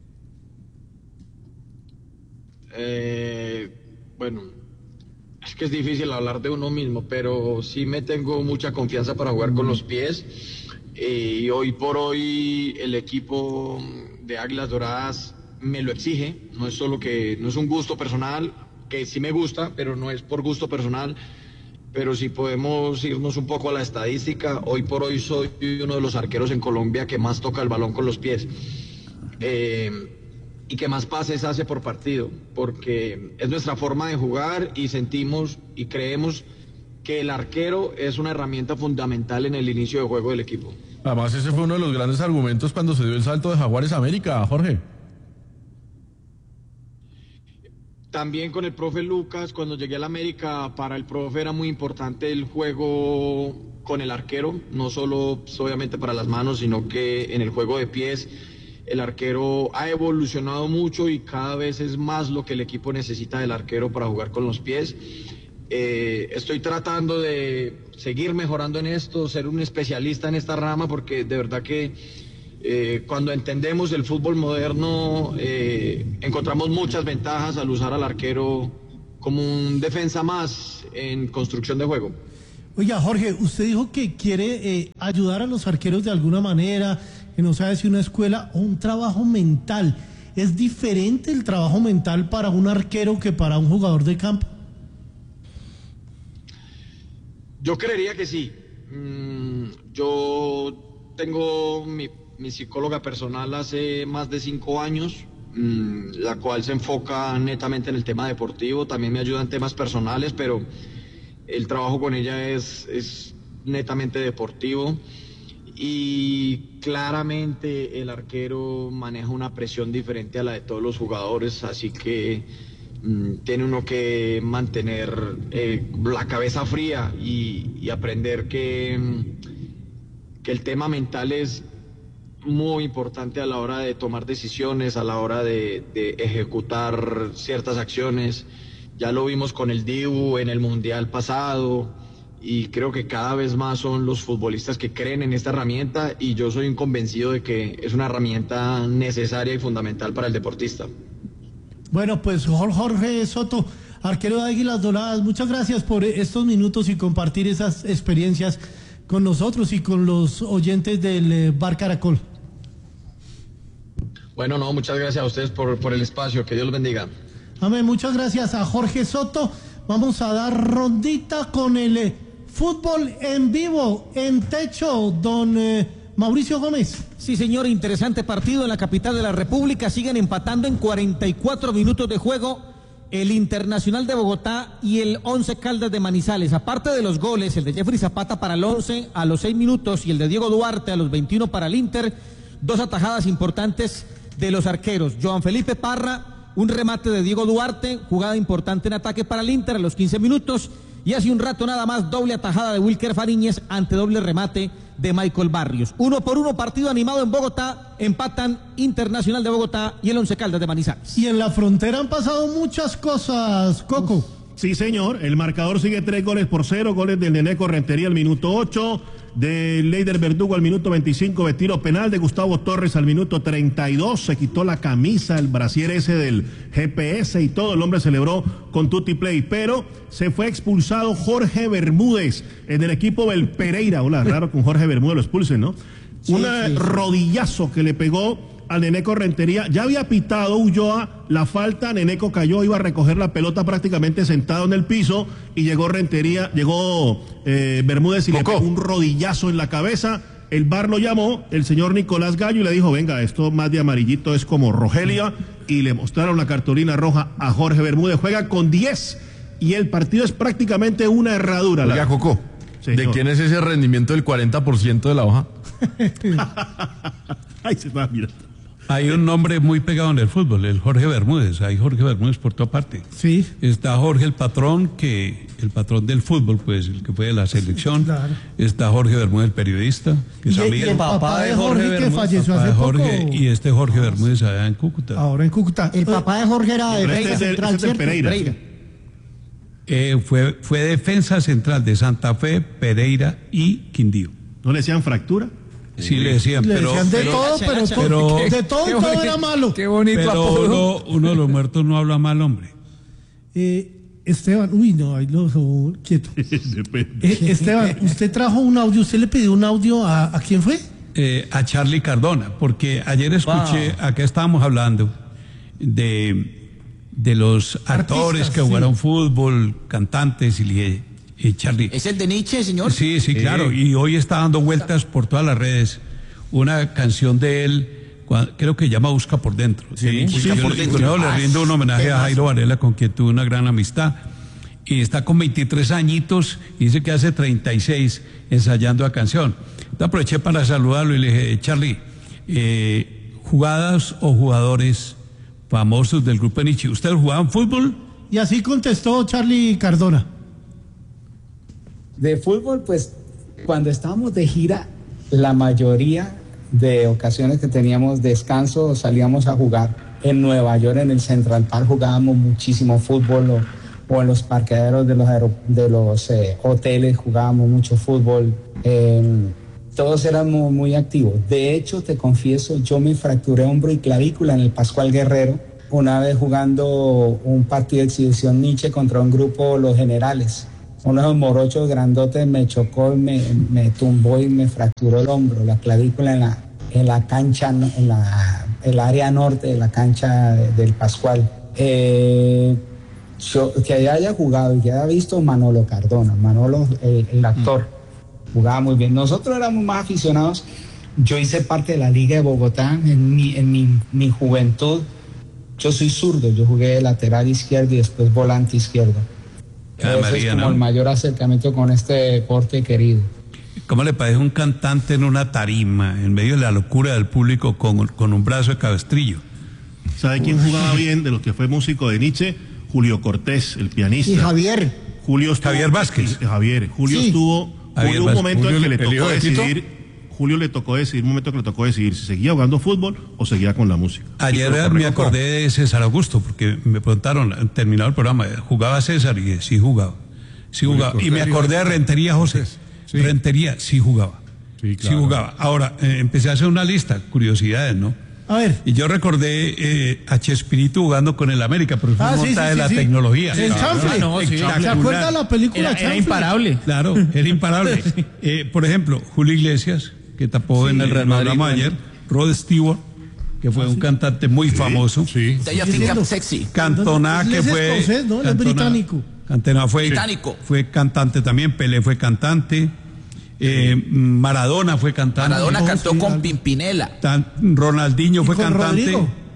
Bueno, es que es difícil hablar de uno mismo, pero sí me tengo mucha confianza para jugar con los pies. Y hoy por hoy el equipo de Águilas Doradas me lo exige. No es un gusto personal, que sí me gusta, pero no es por gusto personal. Pero si podemos irnos un poco a la estadística, hoy por hoy soy uno de los arqueros en Colombia que más toca el balón con los pies, y que más pases hace por partido, porque es nuestra forma de jugar, y sentimos y creemos que el arquero es una herramienta fundamental en el inicio de juego del equipo. Además, ese fue uno de los grandes argumentos cuando se dio el salto de Jaguares a América, Jorge. También con el profe Lucas, cuando llegué a la América, para el profe era muy importante el juego con el arquero, no solo obviamente para las manos, sino que en el juego de pies el arquero ha evolucionado mucho, y cada vez es más lo que el equipo necesita del arquero para jugar con los pies. Estoy tratando de seguir mejorando en esto, ser un especialista en esta rama, porque de verdad que cuando entendemos el fútbol moderno encontramos muchas ventajas al usar al arquero como un defensa más en construcción de juego. Oiga, Jorge, usted dijo que quiere ayudar a los arqueros de alguna manera, que no sabe si una escuela o un trabajo mental. ¿Es diferente el trabajo mental para un arquero que para un jugador de campo? Yo creería que sí. Yo tengo mi psicóloga personal hace más de 5 años, la cual se enfoca netamente en el tema deportivo, también me ayuda en temas personales, pero el trabajo con ella es netamente deportivo, y claramente el arquero maneja una presión diferente a la de todos los jugadores, así que tiene uno que mantener la cabeza fría y aprender que el tema mental es muy importante a la hora de tomar decisiones, a la hora de ejecutar ciertas acciones. Ya lo vimos con el Dibu en el Mundial pasado, y creo que cada vez más son los futbolistas que creen en esta herramienta, y yo soy un convencido de que es una herramienta necesaria y fundamental para el deportista. Bueno, pues Jorge Soto, arquero de Águilas Doradas, muchas gracias por estos minutos y compartir esas experiencias con nosotros y con los oyentes del Bar Caracol. Bueno, no, muchas gracias a ustedes por el espacio, que Dios los bendiga. Amén, muchas gracias a Jorge Soto. Vamos a dar rondita con el fútbol en vivo, en techo, don Mauricio Gómez. Sí, señor, interesante partido en la capital de la República. Siguen empatando en 44 minutos de juego el Internacional de Bogotá y el Once Caldas de Manizales. Aparte de los goles, el de Jeffrey Zapata para el 11 a los 6 minutos y el de Diego Duarte a los 21 para el Inter, 2 atajadas importantes de los arqueros. Joan Felipe Parra, un remate de Diego Duarte, jugada importante en ataque para el Inter a los 15 minutos, y hace un rato nada más doble atajada de Wilker Fariñez ante doble remate de Michael Barrios. 1-1, partido animado en Bogotá, empatan Internacional de Bogotá y el Once Caldas de Manizales. Y en la frontera han pasado muchas cosas, Coco. Sí, señor, el marcador sigue 3-0, goles del Neneco Rentería al minuto 8, de Leider Verdugo al minuto 25, de tiro penal de Gustavo Torres al minuto 32, se quitó la camisa, el brasier ese del GPS y todo, el hombre celebró con tutti play, pero se fue expulsado Jorge Bermúdez en el equipo del Pereira. Hola, raro con Jorge Bermúdez lo expulsen, ¿no? Sí, rodillazo que le pegó al Neneco Rentería. Ya había pitado Ulloa la falta, Neneco cayó, iba a recoger la pelota prácticamente sentado en el piso, y llegó Bermúdez y le pegó un rodillazo en la cabeza. El VAR lo llamó, el señor Nicolás Gallo, y le dijo, venga, esto más de amarillito es como Rogelia, y le mostraron la cartulina roja a Jorge Bermúdez. Juega con 10 y el partido es prácticamente una herradura. Oiga, Coco, ¿de quién es ese rendimiento del 40% de la hoja? Ay, se va a mirar. Hay un nombre muy pegado en el fútbol, el Jorge Bermúdez. Hay Jorge Bermúdez por toda parte. Sí. Está Jorge el patrón del fútbol, pues, el que fue de la selección. Claro. Está Jorge Bermúdez, el periodista. Que y el papá de Jorge que falleció hace poco. Y este Jorge Bermúdez allá en Cúcuta. Ahora en Cúcuta. El papá de Jorge era defensa central, ¿cierto? Pereira. Fue defensa central de Santa Fe, Pereira y Quindío. ¿No le decían fractura? Sí, le decían, de todo, pero de todo y todo era malo. Qué bonito apodo. Uno de los muertos no habla mal, hombre. Esteban, ahí lo quieto. Esteban, usted trajo un audio, ¿usted le pidió un audio a quién fue? A Charlie Cardona, porque ayer escuché, acá estábamos hablando de los actores que jugaron fútbol, cantantes, y le dije, Charlie. ¿Es el de Nietzsche, señor? Sí, claro. Y hoy está dando vueltas por todas las redes una canción de él, creo que llama Busca por Dentro. Sí, Busca por Dentro. Yo le rindo un homenaje a Jairo Varela, con quien tuve una gran amistad. Y está con 23 añitos y dice que hace 36 ensayando la canción. Entonces aproveché para saludarlo y le dije, Charlie, jugadas o jugadores famosos del grupo de Nietzsche, ¿ustedes jugaban fútbol? Y así contestó Charlie Cardona. De fútbol, pues cuando estábamos de gira, la mayoría de ocasiones que teníamos descanso salíamos a jugar. En Nueva York, en el Central Park, jugábamos muchísimo fútbol, o en los parqueaderos de los hoteles jugábamos mucho fútbol. Todos éramos muy activos. De hecho, te confieso, yo me fracturé hombro y clavícula en el Pascual Guerrero, una vez jugando un partido de exhibición Nietzsche contra un grupo, los Generales. Uno de esos morochos grandotes me chocó, me tumbó y me fracturó el hombro, la clavícula en la cancha, en el área norte de la cancha del Pascual. Yo, que haya jugado y que haya visto Manolo Cardona, Manolo, el actor, jugaba muy bien. Nosotros éramos más aficionados. Yo hice parte de la Liga de Bogotá en mi juventud. Yo soy zurdo, yo jugué de lateral izquierdo y después volante izquierdo. Ese es como el mayor acercamiento con este deporte querido. ¿Cómo le parece un cantante en una tarima, en medio de la locura del público, con un brazo de cabestrillo? ¿Sabe quién jugaba bien de los que fue músico de Nietzsche? Julio Cortés, el pianista. Y Javier. Javier Vázquez. Julio sí. estuvo un momento en que le tocó decidir. Julio le tocó decidir, un momento que le tocó decidir si seguía jugando fútbol o seguía con la música. Ayer me acordé de César Augusto, porque me preguntaron, terminado el programa, ¿jugaba César? Y dije, sí jugaba. Sí jugaba. Y me acordé de Rentería, José. Sí. Rentería, sí jugaba. Sí, claro. Sí jugaba. Ahora, empecé a hacer una lista, curiosidades, ¿no? A ver. Y yo recordé a Chespirito jugando con el América, pero fue montada de la tecnología. El chanfle. ¿Se acuerda de la película Chanfle? Era imparable. Claro, era imparable. Por ejemplo, Julio Iglesias, que tapó en el Real Madrid ayer, Rod Stewart, que fue un cantante muy famoso. Sí. Sexy. Cantona, que fue escocés, ¿no? Es británico. Cantona fue cantante también, Pelé fue cantante. Maradona fue cantante. Maradona cantó con Pimpinela. Ronaldinho fue cantante.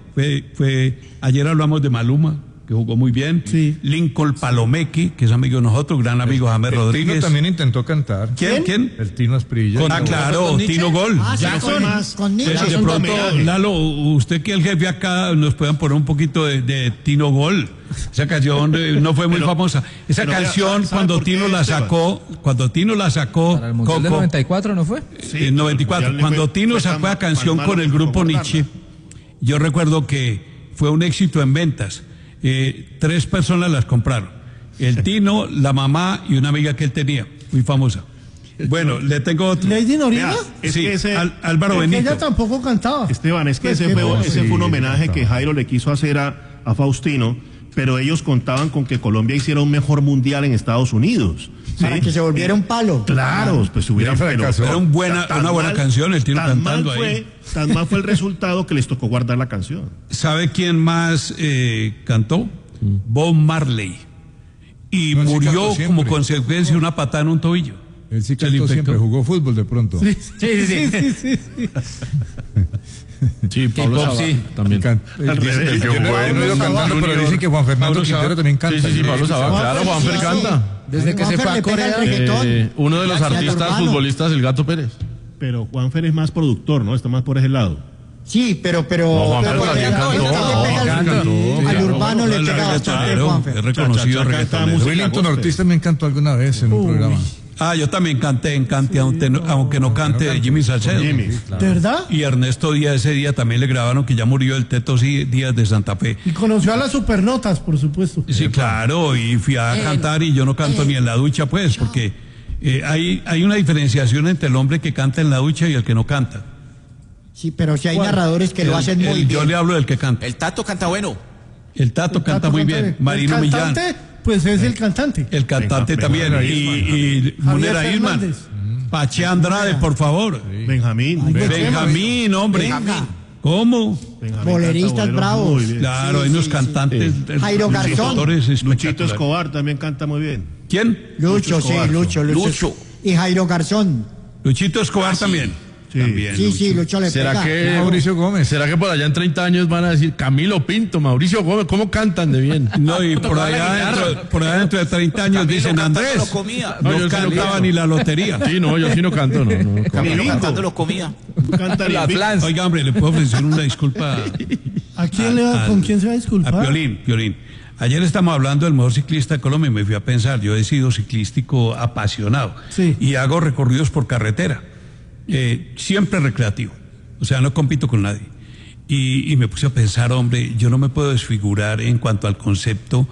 Ayer hablamos de Maluma, que jugó muy bien. Sí. Lincoln Palomeque, que es amigo de nosotros, gran amigo de James Rodríguez. Tino también intentó cantar. ¿Quién? El Tino Asprilla. Claro, Tino Gol. Con Nietzsche. De pronto, Lalo, usted que es el jefe acá, nos pueden poner un poquito de Tino Gol. Esa canción no fue muy famosa. Esa canción, cuando Tino la sacó, Para el Mundial del 94, ¿no fue? Sí, en 94. Cuando Tino sacó la canción con el grupo Nietzsche, yo recuerdo que fue un éxito en ventas. 3 personas las compraron. El Tino, la mamá y una amiga que él tenía, muy famosa. Bueno, le tengo otro. ¿Lady Noriega? Sí, Álvaro Benito. Ella tampoco cantaba. Esteban, es que ese fue un homenaje que Jairo le quiso hacer a Faustino, pero ellos contaban con que Colombia hiciera un mejor mundial en Estados Unidos. Para que se volviera un palo. Claro, pues hubiera fracasado. Era una buena canción, el Tino cantando ahí. Tan mal fue el resultado que les tocó guardar la canción. ¿Sabe quién más cantó? Bob Marley. Y murió como consecuencia de una patada en un tobillo. Él sí cantó siempre, jugó fútbol de pronto. Sí. Sí, Pablo Sabá también. Pero dicen que Juan Fernando Quintero también canta. Sí, Pablo Sabá, claro, Juanfer canta. Desde que se fue a Corea. Uno de los artistas futbolistas, el Gato Pérez. Pero Juanfer es más productor, ¿no? Está más por ese lado. Sí, pero No, Juanfer también cantó. Al urbano le pega bastante Juanfer. Es reconocido reggaetonero. Willington Ortiz también cantó alguna vez en un programa. Yo también canté en Cante, aunque no cante, de Jimmy Salcedo. ¿De verdad? Y Ernesto Díaz ese día también le grabaron, que ya murió el Teto Díaz de Santa Fe. Y conoció a las supernotas, por supuesto. Sí, claro, y fui a cantar y yo no canto ni en la ducha, pues, porque hay una diferenciación entre el hombre que canta en la ducha y el que no canta. Sí, pero si hay narradores que lo hacen muy bien. Yo le hablo del que canta. El Tato canta bueno. El Tato canta muy bien. Marino Millán. Pues es el cantante. El cantante también. Y Munera Irman. Pache Andrade, por favor. Benjamín, hombre. ¿Cómo? Boleristas bravos. Claro, hay unos cantantes. Jairo Garzón. Luchito Escobar también canta muy bien. ¿Quién? Lucho. Y Jairo Garzón. Luchito Escobar también. Sí, Lucho le pega. Mauricio Gómez. ¿Será que por allá en 30 años van a decir Camilo Pinto, Mauricio Gómez? ¿Cómo cantan de bien? No, y por allá dentro de 30 años dicen Andrés. No cantaba ni la lotería. Sí, no, yo sí no canto, no. Camilo cantando lo comía. Oiga, hombre, le puedo ofrecer una disculpa. ¿A quién con quién se va a disculpar? A Piolín. Ayer estamos hablando del mejor ciclista de Colombia y me fui a pensar, yo he sido ciclístico apasionado y hago recorridos por carretera. Siempre recreativo, o sea, no compito con nadie. Y me puse a pensar, hombre, yo no me puedo desfigurar en cuanto al concepto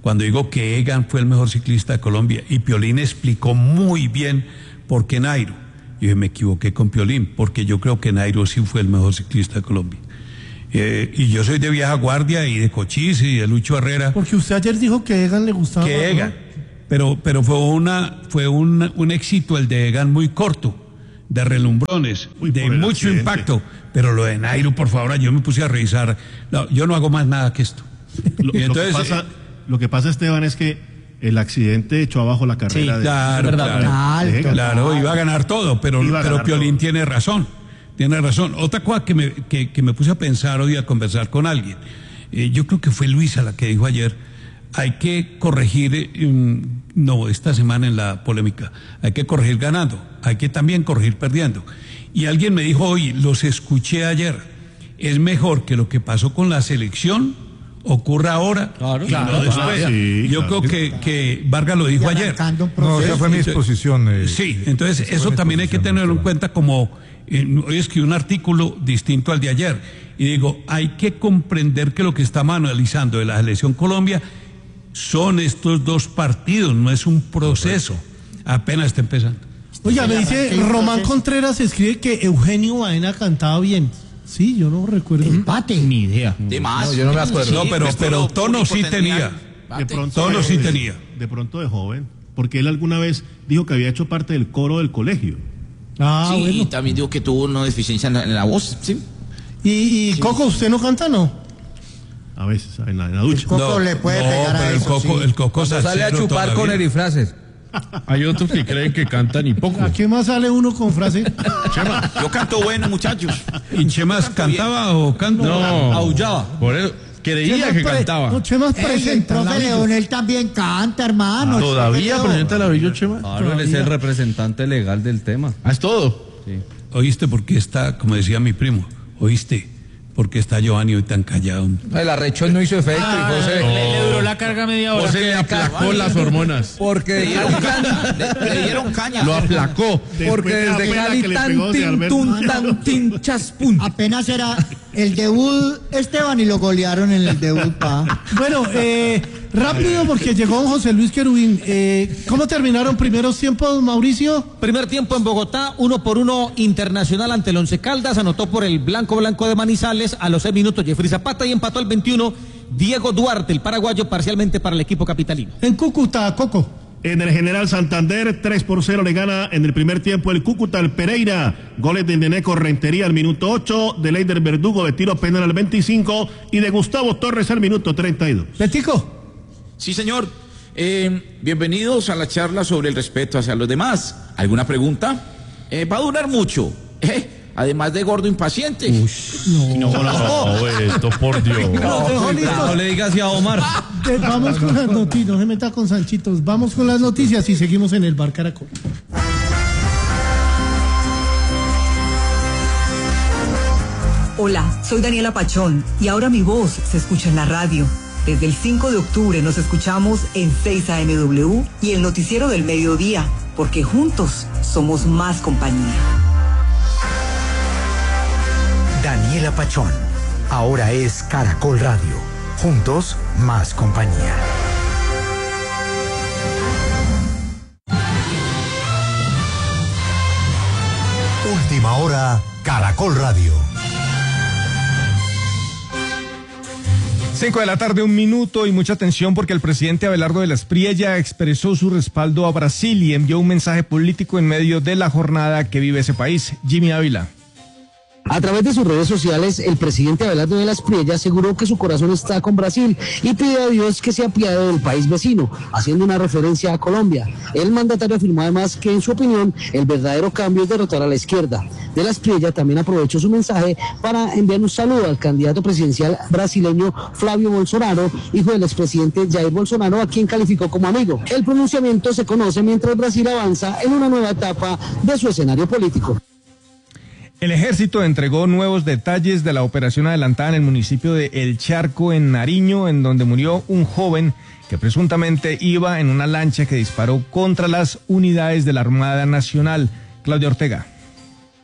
cuando digo que Egan fue el mejor ciclista de Colombia, y Piolín explicó muy bien por qué Nairo. Yo me equivoqué con Piolín, porque yo creo que Nairo sí fue el mejor ciclista de Colombia. Y yo soy de vieja guardia y de Cochise y de Lucho Herrera. Porque usted ayer dijo que Egan le gustaba. Que Egan, ¿no? pero fue un éxito el de Egan muy corto, de relumbrones, de mucho impacto. Pero lo de Nairo, por favor, yo me puse a revisar. No, yo no hago más nada que esto. Lo que pasa, Esteban, es que el accidente echó abajo la carrera. Sí, claro, iba a ganar todo, pero Piolín tiene razón. Tiene razón. Otra cosa que me puse a pensar hoy al conversar con alguien, yo creo que fue Luisa la que dijo ayer, hay que corregir, esta semana en la polémica, hay que corregir ganando, hay que también corregir perdiendo. Y alguien me dijo hoy, los escuché ayer, es mejor que lo que pasó con la selección ocurra ahora y no después. Yo creo que Vargas lo dijo ayer. No, esa fue mi exposición. Sí, entonces eso también hay que tenerlo en cuenta como... hoy escribí un artículo distinto al de ayer y digo, hay que comprender que lo que estamos analizando de la selección Colombia son estos dos partidos, no es un proceso, apenas está empezando. Oiga, me dice Román Contreras, escribe que Eugenio Baena cantaba bien. Sí, yo no recuerdo. Empate. Ni idea. De más. No, yo no me acuerdo. No, pero tono sí tenía. Tono sí tenía. De pronto de joven, porque él alguna vez dijo que había hecho parte del coro del colegio. Sí, bueno. Y también digo que tuvo una deficiencia en la voz, ¿sí? ¿Y sí. Coco, usted no canta, no? A veces, en la ducha. El Coco le puede pegar a eso. El Coco sale a chupar con erifrases. Hay otros que creen que cantan y poco. ¿A qué más sale uno con frase? Chema, yo canto bueno, muchachos. ¿Y Chemas cantaba o canta? No, aullaba. Por eso. Creía que cantaba. No, Chema presenta. El profe Leonel también canta, hermano. ¿Todavía presenta la Bello, Chema? Claro, él es el representante legal del tema. ¿Es todo? Sí. ¿Oíste por qué está, como decía mi primo, oíste por qué está Giovanni hoy tan callado? El arrechón no hizo efecto y José... Le duró la carga media hora. José le aplacó las hormonas. Porque le dieron caña. Lo aplacó. Porque desde Cali tan chaspun. Apenas era el debut, Esteban, y lo golearon en el debut, pa. Bueno, rápido porque llegó José Luis Querubín. ¿Cómo terminaron primeros tiempos, Mauricio? Primer tiempo en Bogotá, 1-1 Internacional ante el Once Caldas, anotó por el blanco de Manizales a los 6 minutos Jeffrey Zapata y empató al 21 Diego Duarte, el paraguayo, parcialmente para el equipo capitalino. En Cúcuta, Coco. En el General Santander, 3-0 le gana en el primer tiempo el Cúcuta al Pereira. Goles de Neneco Rentería al minuto 8, de Leider Verdugo de tiro penal al 25 y de Gustavo Torres al minuto 32. Betico. Sí, señor. Bienvenidos a la charla sobre el respeto hacia los demás. ¿Alguna pregunta? Va a durar mucho. Además de gordo impaciente. No, esto por Dios. No le digas así a Omar. Vamos con las noticias, no se meta con Sanchitos. Vamos con las noticias y seguimos en el Bar Caracol. Hola, soy Daniela Pachón y ahora mi voz se escucha en la radio. Desde el 5 de octubre nos escuchamos en 6 AMW y el noticiero del mediodía, porque juntos somos más compañía. Daniela Pachón, ahora es Caracol Radio. Juntos, más compañía. Última hora, Caracol Radio. 5 de la tarde, 1 minuto y mucha atención porque el presidente Abelardo de la Espriella expresó su respaldo a Brasil y envió un mensaje político en medio de la jornada que vive ese país. Jimmy Ávila. A través de sus redes sociales, el presidente Abelardo de la Espriella aseguró que su corazón está con Brasil y pide a Dios que se apiade del país vecino, haciendo una referencia a Colombia. El mandatario afirmó además que, en su opinión, el verdadero cambio es derrotar a la izquierda. De la Espriella también aprovechó su mensaje para enviar un saludo al candidato presidencial brasileño Flávio Bolsonaro, hijo del expresidente Jair Bolsonaro, a quien calificó como amigo. El pronunciamiento se conoce mientras Brasil avanza en una nueva etapa de su escenario político. El ejército entregó nuevos detalles de la operación adelantada en el municipio de El Charco, en Nariño, en donde murió un joven que presuntamente iba en una lancha que disparó contra las unidades de la Armada Nacional. Claudia Ortega.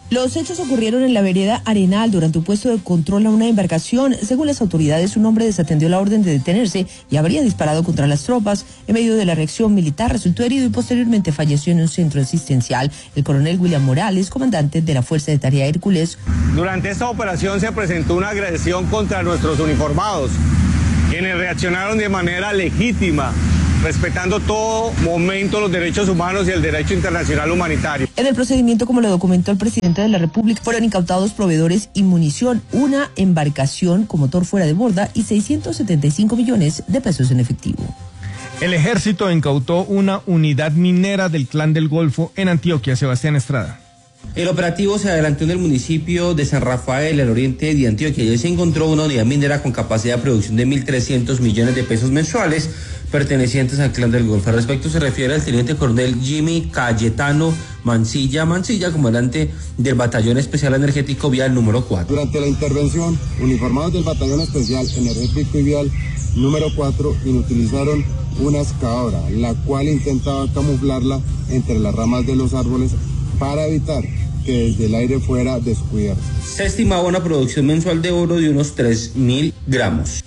Los hechos ocurrieron en la vereda Arenal durante un puesto de control a una embarcación. Según las autoridades, un hombre desatendió la orden de detenerse y habría disparado contra las tropas. En medio de la reacción militar resultó herido y posteriormente falleció en un centro asistencial. El coronel William Morales, comandante de la Fuerza de Tarea Hércules. Durante esta operación se presentó una agresión contra nuestros uniformados, quienes reaccionaron de manera legítima, respetando todo momento los derechos humanos y el derecho internacional humanitario. En el procedimiento, como lo documentó el presidente de la República, fueron incautados proveedores y munición, una embarcación con motor fuera de borda y 675 millones de pesos en efectivo. El ejército incautó una unidad minera del Clan del Golfo en Antioquia. Sebastián Estrada. El operativo se adelantó en el municipio de San Rafael, al oriente de Antioquia, y ahí se encontró una unidad minera con capacidad de producción de 1.300 millones de pesos mensuales, pertenecientes al Clan del Golfo. Al respecto se refiere al teniente coronel Jimmy Cayetano Mancilla, comandante del Batallón Especial Energético Vial número 4. Durante la intervención, uniformados del Batallón Especial Energético y Vial número 4 inutilizaron una excavadora, la cual intentaba camuflarla entre las ramas de los árboles para evitar que desde el aire fuera descubierto. Se estimaba una producción mensual de oro de unos 3.000 gramos.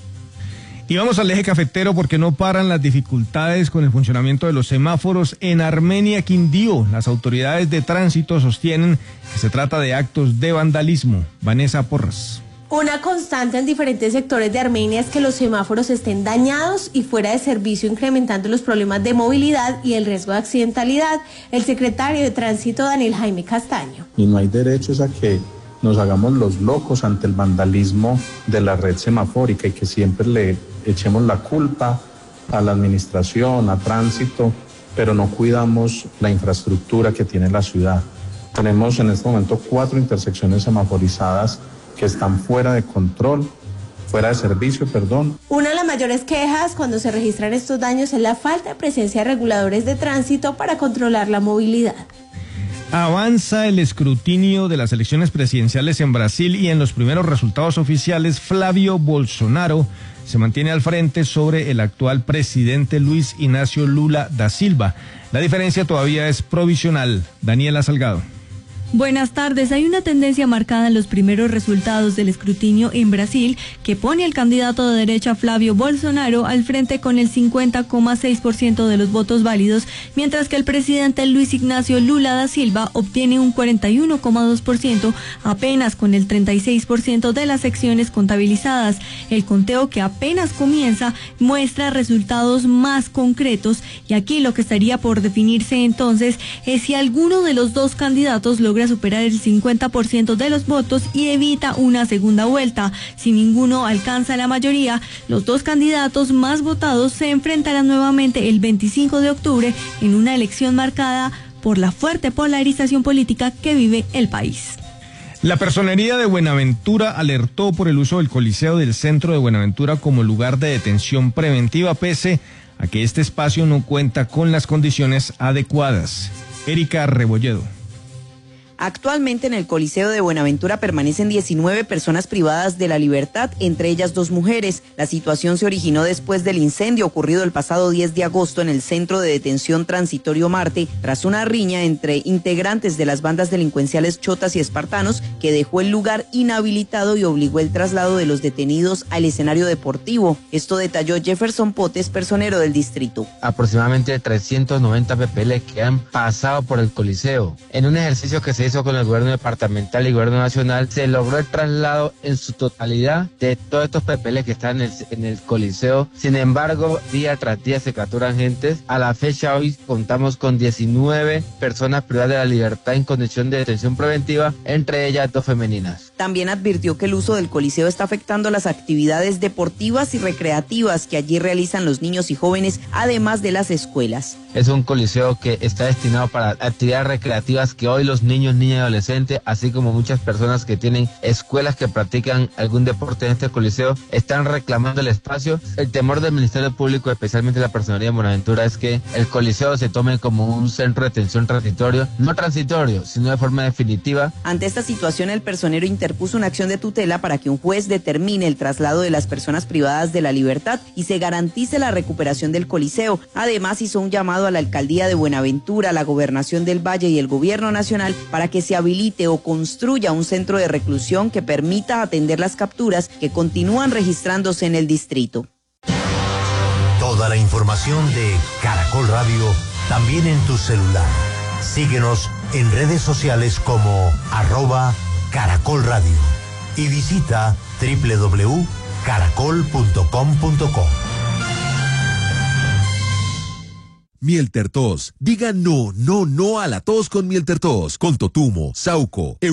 Y vamos al eje cafetero porque no paran las dificultades con el funcionamiento de los semáforos en Armenia, Quindío. Las autoridades de tránsito sostienen que se trata de actos de vandalismo. Vanessa Porras. Una constante en diferentes sectores de Armenia es que los semáforos estén dañados y fuera de servicio, incrementando los problemas de movilidad y el riesgo de accidentalidad. El secretario de Tránsito, Daniel Jaime Castaño. Y no hay derechos a que nos hagamos los locos ante el vandalismo de la red semafórica y que siempre le echemos la culpa a la administración, a tránsito, pero no cuidamos la infraestructura que tiene la ciudad. Tenemos en este momento 4 intersecciones semaforizadas que están fuera de control, fuera de servicio, perdón. Una de las mayores quejas cuando se registran estos daños es la falta de presencia de reguladores de tránsito para controlar la movilidad. Avanza el escrutinio de las elecciones presidenciales en Brasil y en los primeros resultados oficiales, Flavio Bolsonaro se mantiene al frente sobre el actual presidente Luis Ignacio Lula da Silva. La diferencia todavía es provisional. Daniela Salgado. Buenas tardes. Hay una tendencia marcada en los primeros resultados del escrutinio en Brasil que pone al candidato de derecha Flavio Bolsonaro al frente con el 50,6% de los votos válidos, mientras que el presidente Luis Ignacio Lula da Silva obtiene un 41,2%, apenas con el 36% de las secciones contabilizadas. El conteo, que apenas comienza, muestra resultados más concretos y aquí lo que estaría por definirse entonces es si alguno de los dos candidatos logra superar el 50% de los votos y evita una segunda vuelta. Si ninguno alcanza la mayoría, los dos candidatos más votados se enfrentarán nuevamente el 25 de octubre en una elección marcada por la fuerte polarización política que vive el país. La Personería de Buenaventura alertó por el uso del Coliseo del centro de Buenaventura como lugar de detención preventiva, pese a que este espacio no cuenta con las condiciones adecuadas. Erika Rebolledo. Actualmente en el Coliseo de Buenaventura permanecen 19 personas privadas de la libertad, entre ellas 2 mujeres. La situación se originó después del incendio ocurrido el pasado 10 de agosto en el Centro de Detención Transitorio Marte, tras una riña entre integrantes de las bandas delincuenciales Chotas y Espartanos, que dejó el lugar inhabilitado y obligó el traslado de los detenidos al escenario deportivo. Esto detalló Jefferson Potes, personero del distrito. Aproximadamente 390 PPL que han pasado por el Coliseo. En un ejercicio que se hizo con el gobierno departamental y gobierno nacional, se logró el traslado en su totalidad de todos estos PPL que están en el Coliseo. Sin embargo, día tras día se capturan gentes. A la fecha hoy contamos con 19 personas privadas de la libertad en condición de detención preventiva, entre ellas 2 femeninas. También advirtió que el uso del Coliseo está afectando las actividades deportivas y recreativas que allí realizan los niños y jóvenes, además de las escuelas. Es un coliseo que está destinado para actividades recreativas que hoy los niños, niñas y adolescentes, así como muchas personas que tienen escuelas que practican algún deporte en este coliseo, están reclamando el espacio. El temor del Ministerio Público, especialmente la Personería de Buenaventura, es que el coliseo se tome como un centro de detención transitorio, no transitorio, sino de forma definitiva. Ante esta situación, el personero intervino interpuso una acción de tutela para que un juez determine el traslado de las personas privadas de la libertad y se garantice la recuperación del Coliseo. Además, hizo un llamado a la alcaldía de Buenaventura, la gobernación del Valle y el gobierno nacional para que se habilite o construya un centro de reclusión que permita atender las capturas que continúan registrándose en el distrito. Toda la información de Caracol Radio también en tu celular. Síguenos en redes sociales como @Caracol Radio y visita www.caracol.com.co. Miel Tertos. Diga no a la tos con Miel Tertos, con Totumo, Sauco,